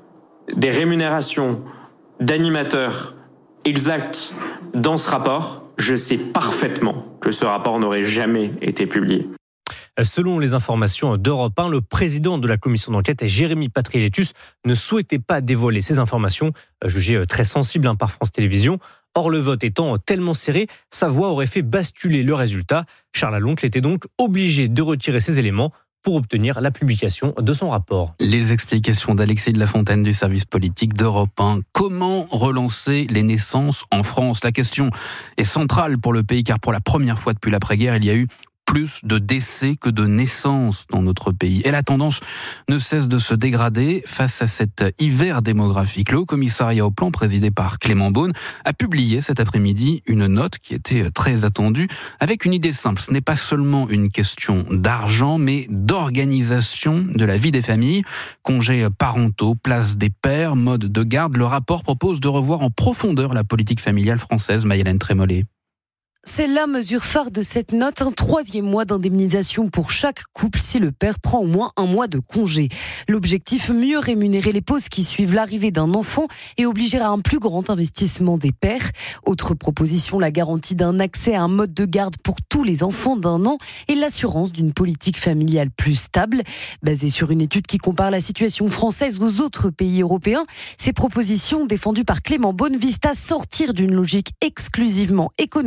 des rémunérations d'animateurs exactes dans ce rapport, je sais parfaitement que ce rapport n'aurait jamais été publié. Selon les informations d'Europe 1, le président de la commission d'enquête, Jérémy Patriélétus, ne souhaitait pas dévoiler ces informations, jugées très sensibles par France Télévisions. Or, le vote étant tellement serré, sa voix aurait fait basculer le résultat. Charles Aloncle était donc obligé de retirer ces éléments pour obtenir la publication de son rapport. Les explications d'Alexis de la Fontaine du service politique d'Europe 1. Comment relancer les naissances en France ? La question est centrale pour le pays car pour la première fois depuis l'après-guerre, il y a eu plus de décès que de naissances dans notre pays. Et la tendance ne cesse de se dégrader face à cet hiver démographique. Le Haut-Commissariat au Plan, présidé par Clément Beaune, a publié cet après-midi une note qui était très attendue, avec une idée simple. Ce n'est pas seulement une question d'argent, mais d'organisation de la vie des familles. Congés parentaux, place des pères, mode de garde. Le rapport propose de revoir en profondeur la politique familiale française. Maïlène Trémollet. C'est la mesure phare de cette note, un 3e mois d'indemnisation pour chaque couple si le père prend au moins un mois de congé. L'objectif, mieux rémunérer les pauses qui suivent l'arrivée d'un enfant et obliger à un plus grand investissement des pères. Autre proposition, la garantie d'un accès à un mode de garde pour tous les enfants d'1 an et l'assurance d'une politique familiale plus stable. Basée sur une étude qui compare la situation française aux autres pays européens, ces propositions défendues par Clément Beaune visent à sortir d'une logique exclusivement économique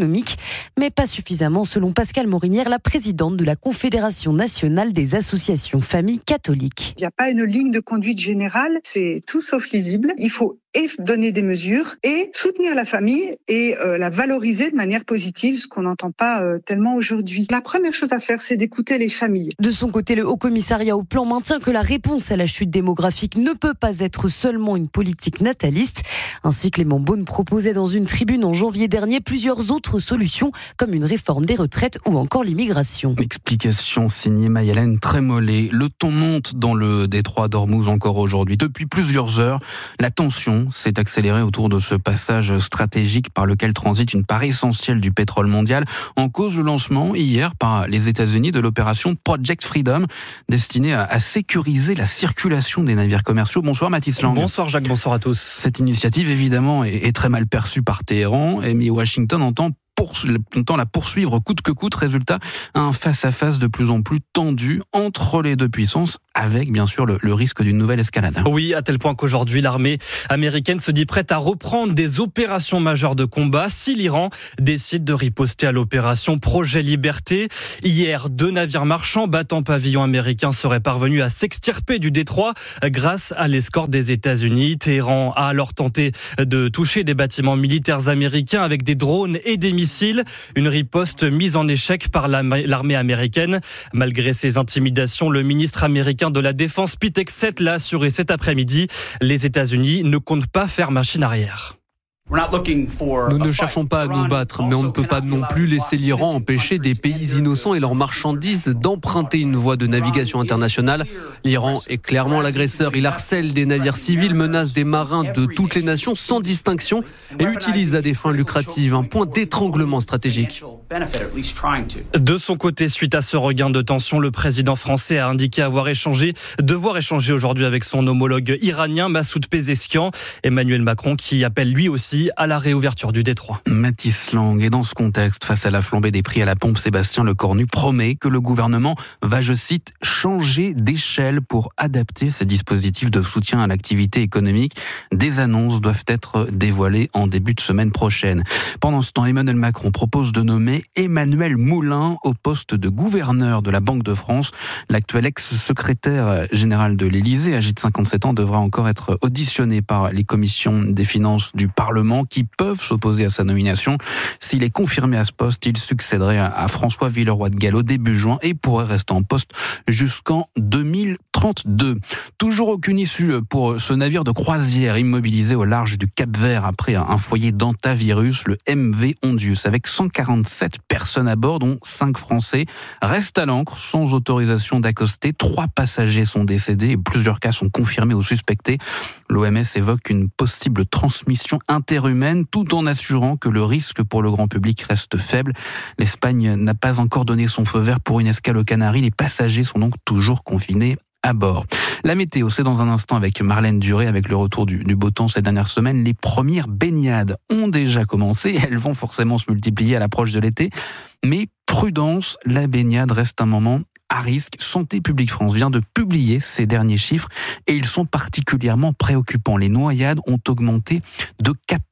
mais pas suffisamment selon Pascale Morinière, la présidente de la Confédération nationale des associations familles catholiques. Il n'y a pas une ligne de conduite générale, c'est tout sauf lisible. Il faut et donner des mesures et soutenir la famille et la valoriser de manière positive, ce qu'on n'entend pas tellement aujourd'hui. La première chose à faire, c'est d'écouter les familles. De son côté, le Haut Commissariat au Plan maintient que la réponse à la chute démographique ne peut pas être seulement une politique nataliste. Ainsi, Clément Beaune proposait dans une tribune en janvier dernier plusieurs autres solutions, comme une réforme des retraites ou encore l'immigration. Explication signée Mayalène Trémollet. Le ton monte dans le détroit d'Ormuz encore aujourd'hui. Depuis plusieurs heures, la tension s'est accélérée autour de ce passage stratégique par lequel transite une part essentielle du pétrole mondial. En cause, le lancement hier par les États-Unis de l'opération Project Freedom, destinée à sécuriser la circulation des navires commerciaux. Bonsoir Mathis Lang. Bonsoir Jacques, bonsoir à tous. Cette initiative évidemment est très mal perçue par Téhéran, mais Washington entend la poursuivre coûte que coûte. Résultat, un face-à-face de plus en plus tendu entre les deux puissances, avec bien sûr le risque d'une nouvelle escalade. Oui, à tel point qu'aujourd'hui l'armée américaine se dit prête à reprendre des opérations majeures de combat si l'Iran décide de riposter à l'opération Projet Liberté. Hier, 2 navires marchands battant pavillon américain seraient parvenus à s'extirper du détroit grâce à l'escorte des États-Unis. Téhéran a alors tenté de toucher des bâtiments militaires américains avec des drones et des missiles. Une riposte mise en échec par l'armée américaine. Malgré ces intimidations, le ministre américain de la Défense Pete Hegseth l'a assuré cet après-midi. Les États-Unis ne comptent pas faire machine arrière. Nous ne cherchons pas à nous battre, mais on ne peut pas non plus laisser l'Iran empêcher des pays innocents et leurs marchandises d'emprunter une voie de navigation internationale. L'Iran est clairement l'agresseur. Il harcèle des navires civils, menace des marins de toutes les nations sans distinction et utilise à des fins lucratives un point d'étranglement stratégique. De son côté, suite à ce regain de tension, le président français a indiqué devoir échanger aujourd'hui avec son homologue iranien Massoud Pezeshkian. Emmanuel Macron qui appelle lui aussi à la réouverture du détroit. Mathis Lang. Et dans ce contexte, face à la flambée des prix à la pompe, Sébastien Lecornu promet que le gouvernement va, je cite, changer d'échelle pour adapter ses dispositifs de soutien à l'activité économique. Des annonces doivent être dévoilées en début de semaine prochaine. Pendant ce temps, Emmanuel Macron propose de nommer Emmanuel Moulin au poste de gouverneur de la Banque de France. L'actuel ex-secrétaire général de l'Élysée, âgé de 57 ans, devra encore être auditionné par les commissions des finances du Parlement qui peuvent s'opposer à sa nomination. S'il est confirmé à ce poste, il succéderait à François Villeroy de Galhau début juin et pourrait rester en poste jusqu'en 2032. Toujours aucune issue pour ce navire de croisière immobilisé au large du Cap-Vert après un foyer d'antavirus, le MV Ondius, avec 147 personnes à bord, dont 5 Français, reste à l'ancre sans autorisation d'accoster. 3 passagers sont décédés et plusieurs cas sont confirmés ou suspectés. L'OMS évoque une possible transmission interhumaine tout en assurant que le risque pour le grand public reste faible. L'Espagne n'a pas encore donné son feu vert pour une escale aux Canaries. Les passagers sont donc toujours confinés à bord. La météo, c'est dans un instant avec Marlène Duré, avec le retour du beau temps ces dernières semaines. Les premières baignades ont déjà commencé. Elles vont forcément se multiplier à l'approche de l'été. Mais prudence, la baignade reste un moment à risque. Santé publique France vient de publier ces derniers chiffres et ils sont particulièrement préoccupants. Les noyades ont augmenté de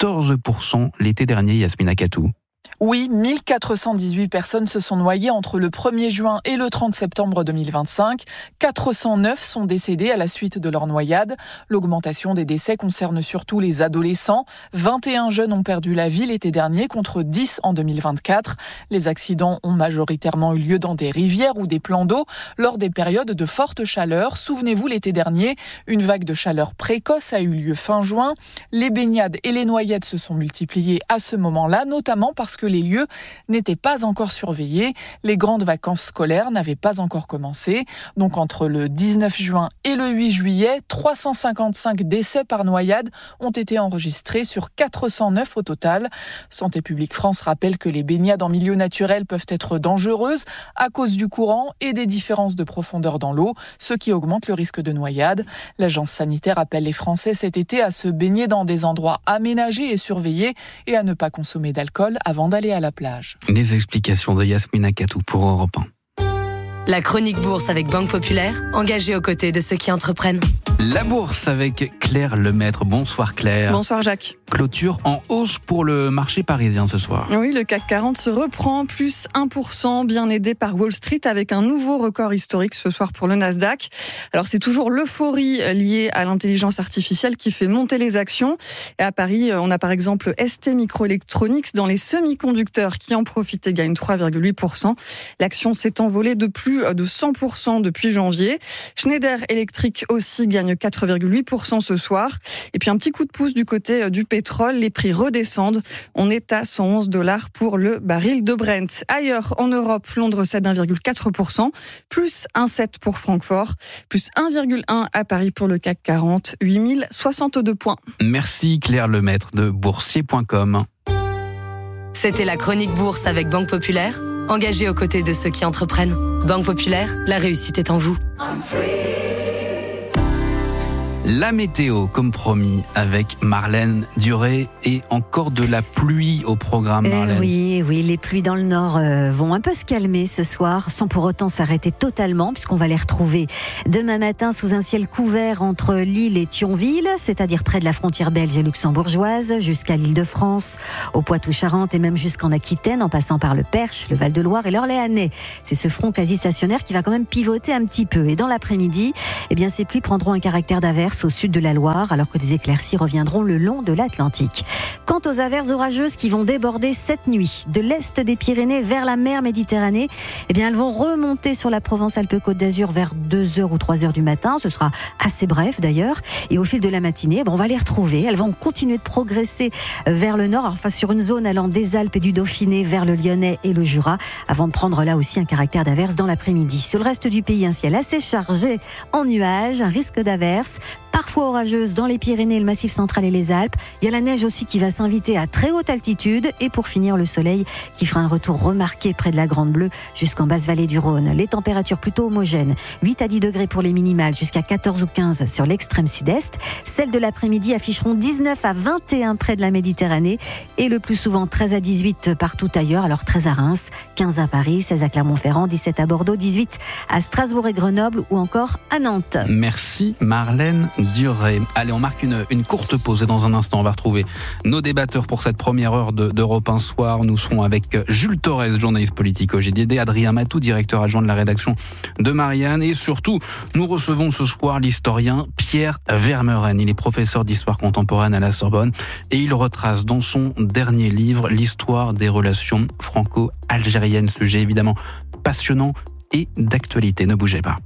14% l'été dernier, Yasmina Katou. Oui, 1418 personnes se sont noyées entre le 1er juin et le 30 septembre 2025. 409 sont décédés à la suite de leur noyade. L'augmentation des décès concerne surtout les adolescents. 21 jeunes ont perdu la vie l'été dernier contre 10 en 2024. Les accidents ont majoritairement eu lieu dans des rivières ou des plans d'eau lors des périodes de forte chaleur. Souvenez-vous, l'été dernier, une vague de chaleur précoce a eu lieu fin juin. Les baignades et les noyades se sont multipliées à ce moment-là, notamment parce que les lieux n'étaient pas encore surveillés. Les grandes vacances scolaires n'avaient pas encore commencé. Donc entre le 19 juin et le 8 juillet, 355 décès par noyade ont été enregistrés sur 409 au total. Santé publique France rappelle que les baignades en milieu naturel peuvent être dangereuses à cause du courant et des différences de profondeur dans l'eau, ce qui augmente le risque de noyade. L'agence sanitaire appelle les Français cet été à se baigner dans des endroits aménagés et surveillés et à ne pas consommer d'alcool avant d'aller à la plage. Les explications de Yasmina Katou pour Europe 1. La chronique bourse avec Banque Populaire, engagée aux côtés de ceux qui entreprennent. La bourse avec Claire Lemaître. Bonsoir Claire. Bonsoir Jacques. Clôture en hausse pour le marché parisien ce soir. Oui, le CAC 40 se reprend, plus 1%, bien aidé par Wall Street avec un nouveau record historique ce soir pour le Nasdaq. Alors c'est toujours l'euphorie liée à l'intelligence artificielle qui fait monter les actions. Et à Paris, on a par exemple ST Microelectronics dans les semi-conducteurs qui en profite et gagne 3,8%. L'action s'est envolée de plus de 100% depuis janvier. Schneider Electric aussi gagne 4,8% ce soir. Et puis un petit coup de pouce du côté du pétrole, les prix redescendent. On est à $111 pour le baril de Brent. Ailleurs, en Europe, Londres cède 1,4%, plus 1,7 pour Francfort, plus 1,1 à Paris pour le CAC 40, 8062 points. Merci Claire Lemaître de boursier.com. C'était la chronique bourse avec Banque Populaire, engagée aux côtés de ceux qui entreprennent. Banque Populaire, la réussite est en vous. La météo, comme promis, avec Marlène Duré et encore de la pluie au programme, Marlène. Oui, les pluies dans le nord vont un peu se calmer ce soir, sans pour autant s'arrêter totalement, puisqu'on va les retrouver demain matin sous un ciel couvert entre Lille et Thionville, c'est-à-dire près de la frontière belge et luxembourgeoise, jusqu'à l'Île-de-France, au Poitou-Charentes et même jusqu'en Aquitaine, en passant par le Perche, le Val-de-Loire et l'Orléanais. C'est ce front quasi stationnaire qui va quand même pivoter un petit peu. Et dans l'après-midi, ces pluies prendront un caractère d'averse au sud de la Loire, alors que des éclaircies reviendront le long de l'Atlantique. Quant aux averses orageuses qui vont déborder cette nuit de l'est des Pyrénées vers la mer Méditerranée, elles vont remonter sur la Provence-Alpes-Côte d'Azur vers 2h ou 3h du matin. Ce sera assez bref d'ailleurs. Et au fil de la matinée, on va les retrouver. Elles vont continuer de progresser vers le nord, sur une zone allant des Alpes et du Dauphiné vers le Lyonnais et le Jura, avant de prendre là aussi un caractère d'averse dans l'après-midi. Sur le reste du pays, un ciel assez chargé en nuages, un risque d'averse, parfois orageuse dans les Pyrénées, le Massif central et les Alpes. Il y a la neige aussi qui va s'inviter à très haute altitude. Et pour finir, le soleil qui fera un retour remarqué près de la Grande Bleue jusqu'en basse vallée du Rhône. Les températures plutôt homogènes. 8 à 10 degrés pour les minimales, jusqu'à 14 ou 15 sur l'extrême sud-est. Celles de l'après-midi afficheront 19 à 21 près de la Méditerranée. Et le plus souvent 13 à 18 partout ailleurs. Alors 13 à Reims, 15 à Paris, 16 à Clermont-Ferrand, 17 à Bordeaux, 18 à Strasbourg et Grenoble ou encore à Nantes. Merci Marlène Duré. Allez, on marque une courte pause et dans un instant, on va retrouver nos débatteurs pour cette première heure d'Europe 1 Soir. Nous serons avec Jules Torres, journaliste politique au JDD, Adrien Matou, directeur adjoint de la rédaction de Marianne, et surtout, nous recevons ce soir l'historien Pierre Vermeuren. Il est professeur d'histoire contemporaine à la Sorbonne et il retrace dans son dernier livre l'histoire des relations franco-algériennes. Sujet évidemment passionnant et d'actualité. Ne bougez pas.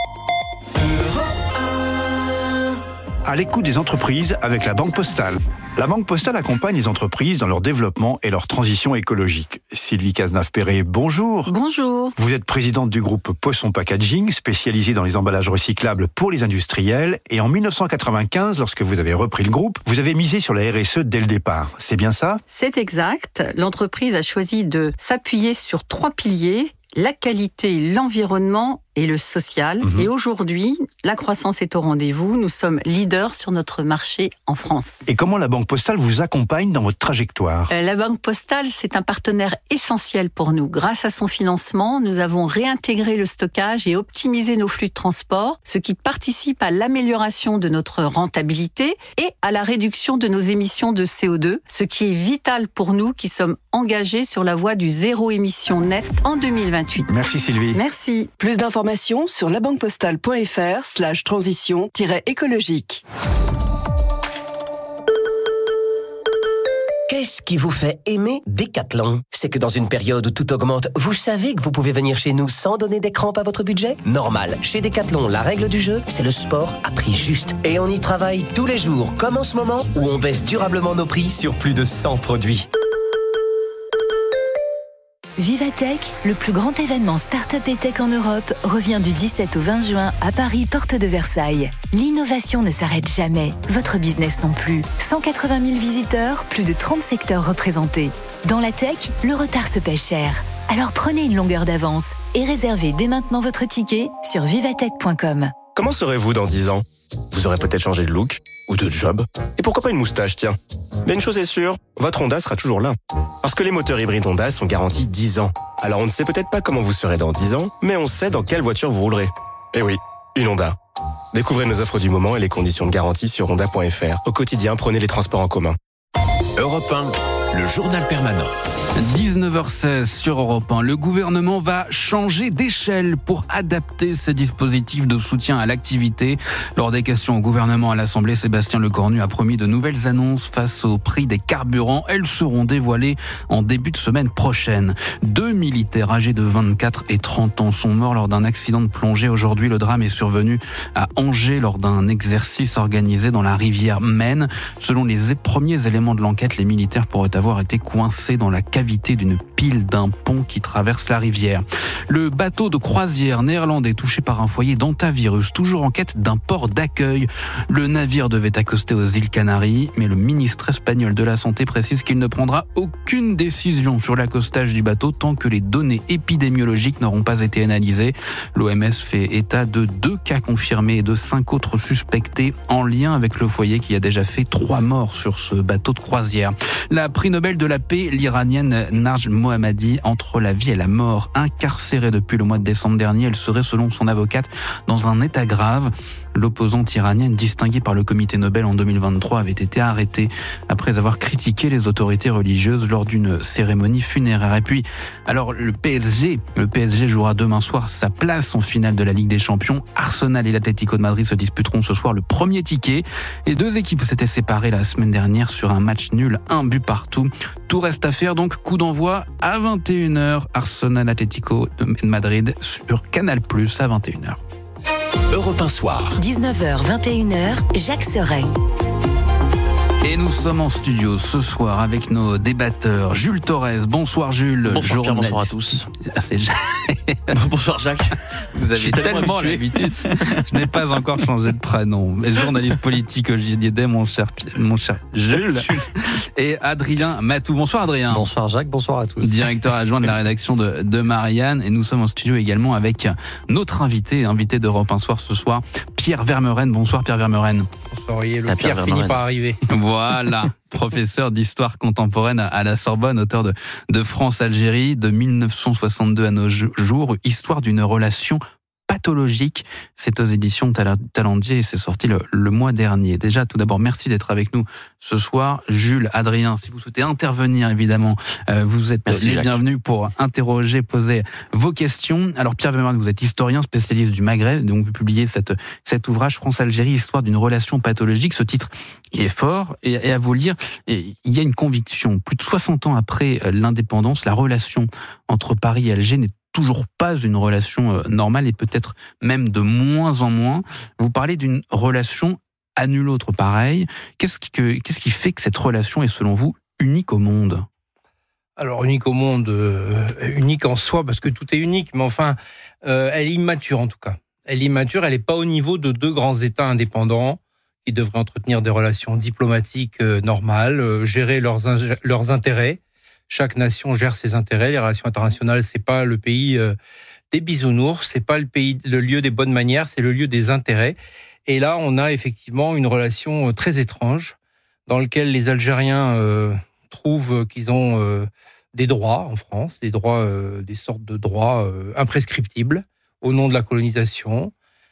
À l'écoute des entreprises avec la Banque Postale. La Banque Postale accompagne les entreprises dans leur développement et leur transition écologique. Sylvie Cazenave-Perret, bonjour. Bonjour. Vous êtes présidente du groupe Poisson Packaging, spécialisé dans les emballages recyclables pour les industriels. Et en 1995, lorsque vous avez repris le groupe, vous avez misé sur la RSE dès le départ. C'est bien ça ? C'est exact. L'entreprise a choisi de s'appuyer sur 3 piliers. La qualité, l'environnement et le social. Et aujourd'hui, la croissance est au rendez-vous. Nous sommes leaders sur notre marché en France. Et comment la Banque Postale vous accompagne dans votre trajectoire ? La Banque Postale, c'est un partenaire essentiel pour nous. Grâce à son financement, nous avons réintégré le stockage et optimisé nos flux de transport, ce qui participe à l'amélioration de notre rentabilité et à la réduction de nos émissions de CO2, ce qui est vital pour nous qui sommes engagés sur la voie du zéro émission net en 2028. Merci Sylvie. Merci. Plus d'informations sur labanquepostale.fr/transition-écologique. Qu'est-ce qui vous fait aimer Decathlon ? C'est que dans une période où tout augmente, vous savez que vous pouvez venir chez nous sans donner des crampes à votre budget ? Normal. Chez Decathlon, la règle du jeu, c'est le sport à prix juste. Et on y travaille tous les jours, comme en ce moment, où on baisse durablement nos prix sur plus de 100 produits. Vivatech, le plus grand événement start-up et tech en Europe, revient du 17 au 20 juin à Paris, porte de Versailles. L'innovation ne s'arrête jamais, votre business non plus. 180 000 visiteurs, plus de 30 secteurs représentés. Dans la tech, le retard se paie cher. Alors prenez une longueur d'avance et réservez dès maintenant votre ticket sur vivatech.com. Comment serez-vous dans 10 ans ? Vous aurez peut-être changé de look ou de job. Et pourquoi pas une moustache, tiens ? Mais une chose est sûre, votre Honda sera toujours là. Parce que les moteurs hybrides Honda sont garantis 10 ans. Alors on ne sait peut-être pas comment vous serez dans 10 ans, mais on sait dans quelle voiture vous roulerez. Eh oui, une Honda. Découvrez nos offres du moment et les conditions de garantie sur honda.fr. Au quotidien, prenez les transports en commun. Europe 1, le journal permanent. 19h16 sur Europe 1. Le gouvernement va changer d'échelle pour adapter ses dispositifs de soutien à l'activité. Lors des questions au gouvernement à l'Assemblée, Sébastien Lecornu a promis de nouvelles annonces face au prix des carburants. Elles seront dévoilées en début de semaine prochaine. 2 militaires âgés de 24 et 30 ans sont morts lors d'un accident de plongée. Aujourd'hui, le drame est survenu à Angers lors d'un exercice organisé dans la rivière Maine. Selon les premiers éléments de l'enquête, les militaires pourraient avoir été coincés dans la cavité d'une pile d'un pont qui traverse la rivière. Le bateau de croisière néerlandais touché par un foyer d'hantavirus, toujours en quête d'un port d'accueil. Le navire devait accoster aux îles Canaries, mais le ministre espagnol de la Santé précise qu'il ne prendra aucune décision sur l'accostage du bateau tant que les données épidémiologiques n'auront pas été analysées. L'OMS fait état de 2 cas confirmés et de 5 autres suspectés en lien avec le foyer qui a déjà fait 3 morts sur ce bateau de croisière. La prix Nobel de la paix, l'Iranienne Narj Mohammadi, entre la vie et la mort. Incarcérée depuis le mois de décembre dernier, elle serait, selon son avocate, dans un état grave. L'opposante iranienne, distinguée par le comité Nobel en 2023, avait été arrêtée après avoir critiqué les autorités religieuses lors d'une cérémonie funéraire. Et puis, alors le PSG jouera demain soir sa place en finale de la Ligue des Champions. Arsenal et l'Atlético de Madrid se disputeront ce soir le premier ticket. Les 2 équipes s'étaient séparées la semaine dernière sur un match nul, 1 but partout. Tout reste à faire, donc coup d'envoi à 21h. Arsenal Atlético de Madrid sur Canal+ à 21h. Europe 1 Soir. 19h, 21h, Jacques Serret. Et nous sommes en studio ce soir avec nos débatteurs. Jules Torres, bonsoir Jules. Bonsoir Pierre, bonsoir à tous. Bonsoir Jacques. Vous avez tellement l'habitude. Je n'ai pas encore changé de prénom. Mais journaliste politique au JDD, mon cher Jules. Et Adrien Matou. Bonsoir Adrien. Bonsoir Jacques, bonsoir à tous. Directeur adjoint de la rédaction de Marianne. Et nous sommes en studio également avec notre invité d'Europe 1 Soir ce soir, Pierre Vermeuren. Bonsoir Pierre Vermeuren. Bonsoir, le Pierre finit par arriver. Voilà, professeur d'histoire contemporaine à la Sorbonne, auteur de France-Algérie, de 1962 à nos jours, histoire d'une relation pathologique. C'est aux éditions Talendier et c'est sorti le mois dernier. Déjà, tout d'abord, merci d'être avec nous ce soir. Jules, Adrien, si vous souhaitez intervenir, évidemment, vous êtes les bienvenus pour interroger, poser vos questions. Alors, Pierre Vermeuren, vous êtes historien, spécialiste du Maghreb, donc vous publiez cet ouvrage France-Algérie, histoire d'une relation pathologique. Ce titre, il est fort, et à vous lire, il y a une conviction. Plus de 60 ans après l'indépendance, la relation entre Paris et Alger n'est toujours pas une relation normale et peut-être même de moins en moins. Vous parlez d'une relation à nul autre pareil. Qu'est-ce qui fait que cette relation est selon vous unique au monde ? Alors unique au monde, unique en soi parce que tout est unique, mais enfin elle est immature en tout cas. Elle est immature, elle n'est pas au niveau de 2 grands États indépendants qui devraient entretenir des relations diplomatiques normales, gérer leurs intérêts. Chaque nation gère ses intérêts. Les relations internationales, c'est pas le pays des bisounours, c'est pas le lieu des bonnes manières, c'est le lieu des intérêts. Et là, on a effectivement une relation très étrange dans laquelle les Algériens trouvent qu'ils ont des droits en France, des droits, des sortes de droits imprescriptibles au nom de la colonisation.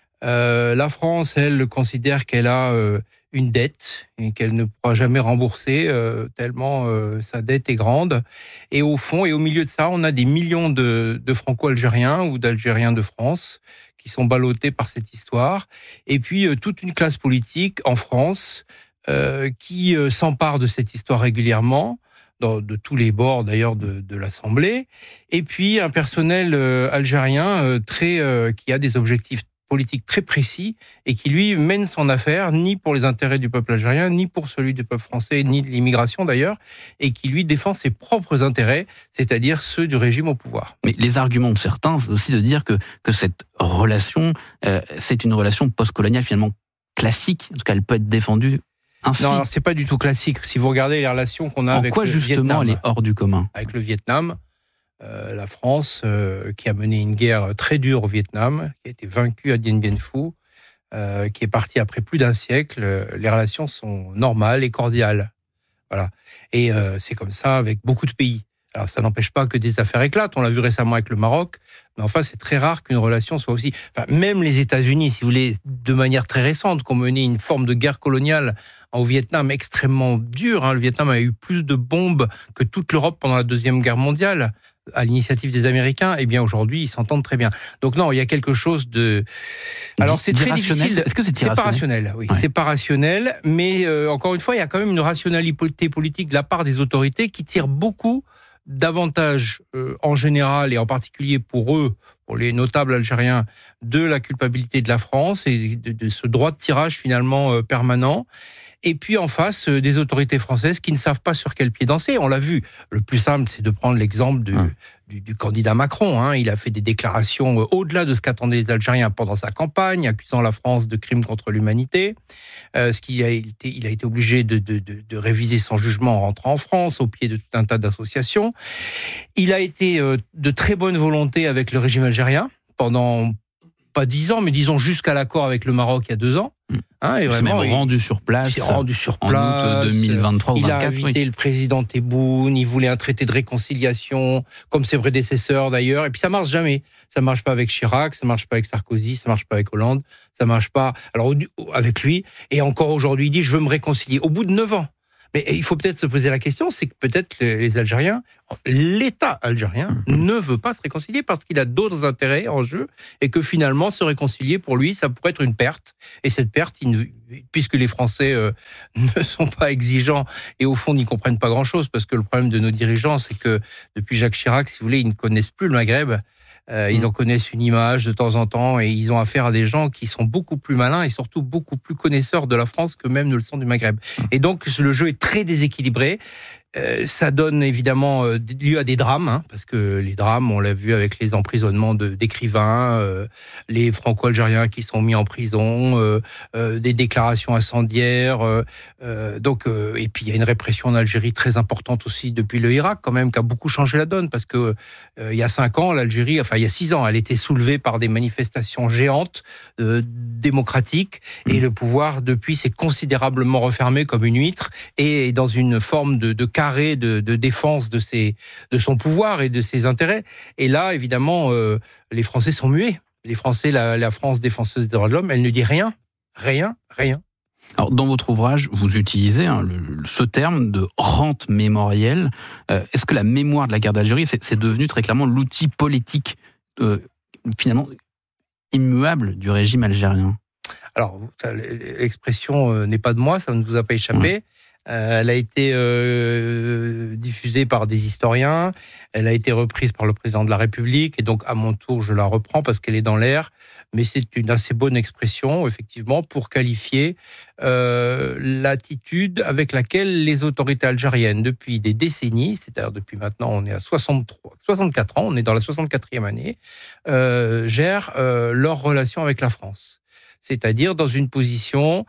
La France, elle, considère qu'elle a une dette et qu'elle ne pourra jamais rembourser tellement sa dette est grande. Et au fond, et au milieu de ça, on a des millions de Franco-Algériens ou d'Algériens de France qui sont ballottés par cette histoire. Et puis, toute une classe politique en France qui s'empare de cette histoire régulièrement, de tous les bords d'ailleurs de l'Assemblée. Et puis, un personnel algérien qui a des objectifs politique très précis et qui, lui, mène son affaire ni pour les intérêts du peuple algérien, ni pour celui du peuple français, ni de l'immigration d'ailleurs, et qui, lui, défend ses propres intérêts, c'est-à-dire ceux du régime au pouvoir. Mais les arguments de certains, c'est aussi de dire que cette relation, c'est une relation post-coloniale finalement classique, en tout cas elle peut être défendue ainsi. Non, alors c'est pas du tout classique. Si vous regardez les relations qu'on a avec le Vietnam... En quoi justement elle est hors du commun ? Avec le Vietnam, la France, qui a mené une guerre très dure au Vietnam, qui a été vaincue à Dien Bien Phu, qui est partie après plus d'1 siècle, les relations sont normales et cordiales Voilà. Et c'est comme ça avec beaucoup de pays. Alors, ça n'empêche pas que des affaires éclatent. On l'a vu récemment avec le Maroc. Mais enfin, c'est très rare qu'une relation soit aussi... Enfin, même les États-Unis, si vous voulez, de manière très récente, qui ont mené une forme de guerre coloniale au Vietnam extrêmement dure. Le Vietnam a eu plus de bombes que toute l'Europe pendant la Deuxième Guerre mondiale, à l'initiative des Américains. Eh bien, aujourd'hui, ils s'entendent très bien. Donc non, il y a quelque chose de... Alors, c'est très difficile. Est-ce que c'est pas rationnel? Oui, ouais. C'est pas rationnel. Mais encore une fois, il y a quand même une rationalité politique de la part des autorités qui tire beaucoup davantage en général et en particulier pour eux, pour les notables algériens, de la culpabilité de la France et de ce droit de tirage finalement permanent. Et puis en face, des autorités françaises qui ne savent pas sur quel pied danser. On l'a vu. Le plus simple, c'est de prendre l'exemple du candidat Macron. Il a fait des déclarations au-delà de ce qu'attendaient les Algériens pendant sa campagne, accusant la France de crimes contre l'humanité. Il a été obligé de réviser son jugement en rentrant en France, au pied de tout un tas d'associations. Il a été de très bonne volonté avec le régime algérien pendant pas 10 ans, mais disons jusqu'à l'accord avec le Maroc il y a 2 ans. Et vraiment, il s'est rendu sur place en août 2023 ou 2024. Il a invité le président Tebboune, il voulait un traité de réconciliation, comme ses prédécesseurs d'ailleurs, et puis ça marche jamais. Ça marche pas avec Chirac, ça marche pas avec Sarkozy, ça marche pas avec Hollande, ça marche pas alors avec lui, et encore aujourd'hui il dit je veux me réconcilier, au bout de 9 ans. Mais il faut peut-être se poser la question, c'est que peut-être les Algériens, l'État algérien ne veut pas se réconcilier parce qu'il a d'autres intérêts en jeu et que finalement se réconcilier pour lui, ça pourrait être une perte. Et cette perte, puisque les Français ne sont pas exigeants et au fond n'y comprennent pas grand-chose, parce que le problème de nos dirigeants, c'est que depuis Jacques Chirac, si vous voulez, ils ne connaissent plus le Maghreb. Ils en connaissent une image de temps en temps et ils ont affaire à des gens qui sont beaucoup plus malins et surtout beaucoup plus connaisseurs de la France que même ne le sont du Maghreb. Et donc le jeu est très déséquilibré. Ça donne évidemment lieu à des drames, parce que les drames, on l'a vu avec les emprisonnements d'écrivains, les franco-algériens qui sont mis en prison, des déclarations incendiaires. Et puis il y a une répression en Algérie très importante aussi depuis le Irak, quand même, qui a beaucoup changé la donne, parce que il y a 5 ans, l'Algérie, enfin il y a 6 ans, elle était soulevée par des manifestations géantes, démocratiques, et le pouvoir depuis s'est considérablement refermé comme une huître et dans une forme de carré de défense de son pouvoir et de ses intérêts. Et là, évidemment, les Français sont muets. Les Français, la France défenseuse des droits de l'homme, elle ne dit rien. Alors, dans votre ouvrage, vous utilisez ce terme de rente mémorielle. Est-ce que la mémoire de la guerre d'Algérie, c'est devenu très clairement l'outil politique, finalement, immuable du régime algérien? Alors, l'expression n'est pas de moi, ça ne vous a pas échappé. Elle a été diffusée par des historiens, elle a été reprise par le président de la République, et donc à mon tour je la reprends parce qu'elle est dans l'air, mais c'est une assez bonne expression effectivement pour qualifier l'attitude avec laquelle les autorités algériennes depuis des décennies, c'est-à-dire depuis maintenant on est à 64 ans, on est dans la 64e année, gèrent leur relation avec la France, c'est-à-dire dans une position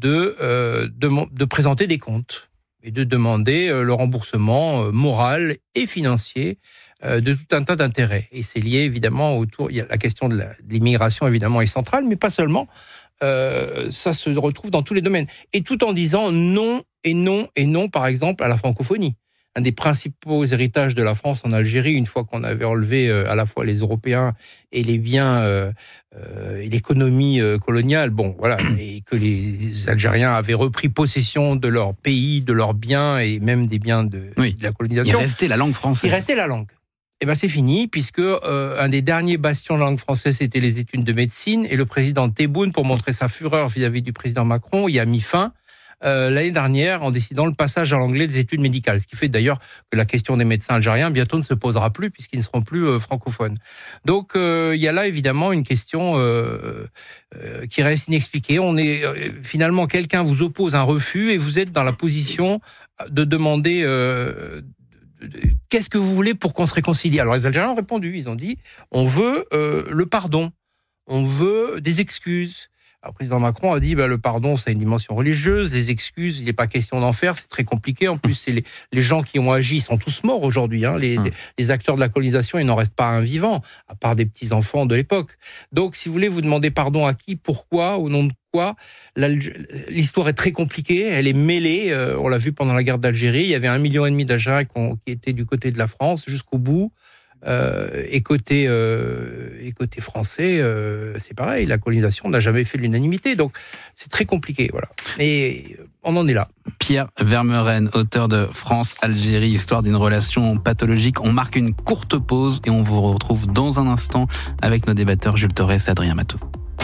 de présenter des comptes et de demander le remboursement moral et financier de tout un tas d'intérêts. Et c'est lié évidemment il y a la question de l'immigration évidemment est centrale, mais pas seulement. Ça se retrouve dans tous les domaines. Et tout en disant non et non et non, par exemple, à la francophonie. Un des principaux héritages de la France en Algérie, une fois qu'on avait enlevé à la fois les Européens et les biens et l'économie coloniale, et que les Algériens avaient repris possession de leur pays, de leurs biens et même des biens de la colonisation. Il restait la langue française. Il restait la langue. Eh ben c'est fini, puisque un des derniers bastions de la langue française, c'était les études de médecine, et le président Tebboune, pour montrer sa fureur vis-à-vis du président Macron, y a mis fin l'année dernière en décidant le passage à l'anglais des études médicales, ce qui fait d'ailleurs que la question des médecins algériens bientôt ne se posera plus puisqu'ils ne seront plus francophones. Donc il y a là évidemment une question qui reste inexpliquée. On est finalement, quelqu'un vous oppose un refus et vous êtes dans la position de demander qu'est-ce que vous voulez pour qu'on se réconcilie. Alors les Algériens ont répondu, ils ont dit on veut le pardon, on veut des excuses. Le président Macron a dit le pardon, ça a une dimension religieuse, les excuses, il n'est pas question d'en faire, c'est très compliqué. En plus, c'est les gens qui ont agi, ils sont tous morts aujourd'hui. Les acteurs de la colonisation, il n'en reste pas un vivant, à part des petits-enfants de l'époque. Donc, si vous voulez, vous demandez pardon à qui, pourquoi, au nom de quoi? l'histoire. L'histoire est très compliquée, elle est mêlée. On l'a vu pendant la guerre d'Algérie. Il y avait 1,5 million d'Algériens qui étaient du côté de la France jusqu'au bout. Et côté français, c'est pareil. La colonisation n'a jamais fait l'unanimité, donc c'est très compliqué. Voilà. Et on en est là. Pierre Vermeuren, auteur de France-Algérie, histoire d'une relation pathologique. On marque une courte pause et on vous retrouve dans un instant avec nos débatteurs Jules Torres et Adrien Matou.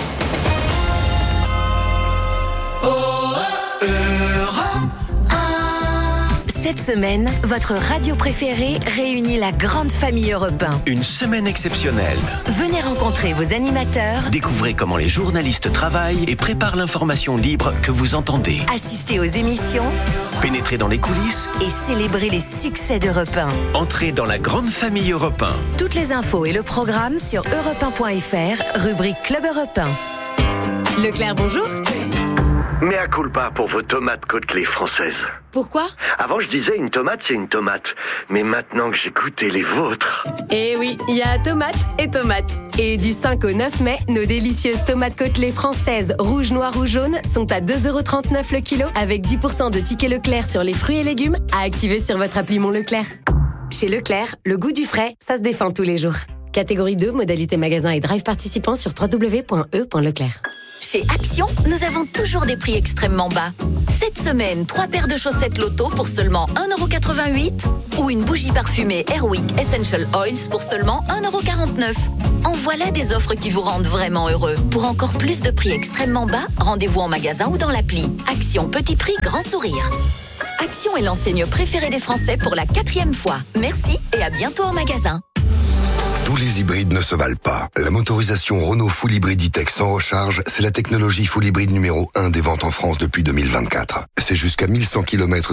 Cette semaine, votre radio préférée réunit la grande famille Europe 1. Une semaine exceptionnelle. Venez rencontrer vos animateurs. Découvrez comment les journalistes travaillent et préparent l'information libre que vous entendez. Assistez aux émissions. Pénétrez dans les coulisses. Et célébrez les succès d'Europe 1. Entrez dans la grande famille Europe 1. Toutes les infos et le programme sur europe1.fr, rubrique Club Europe 1. Leclerc, bonjour. Mea culpa pour vos tomates côtelées françaises. Pourquoi ? Avant, je disais une tomate, c'est une tomate. Mais maintenant que j'ai goûté les vôtres... Eh oui, il y a tomate et tomate. Et du 5 au 9 mai, nos délicieuses tomates côtelées françaises, rouges, noires ou jaunes, sont à 2,39€ le kilo, avec 10% de tickets Leclerc sur les fruits et légumes, à activer sur votre appli Mon Leclerc. Chez Leclerc, le goût du frais, ça se défend tous les jours. Catégorie 2, modalité magasin et drive participant sur www.e.leclerc. Chez Action, nous avons toujours des prix extrêmement bas. Cette semaine, 3 paires de chaussettes Lotto pour seulement 1,88€ ou une bougie parfumée Airwick Essential Oils pour seulement 1,49€. En voilà des offres qui vous rendent vraiment heureux. Pour encore plus de prix extrêmement bas, rendez-vous en magasin ou dans l'appli. Action, petit prix, grand sourire. Action est l'enseigne préférée des Français pour la 4e fois. Merci et à bientôt en magasin. Tous les hybrides ne se valent pas. La motorisation Renault Full Hybrid E-Tech sans recharge, c'est la technologie Full Hybrid numéro 1 des ventes en France depuis 2024. C'est jusqu'à 1100 km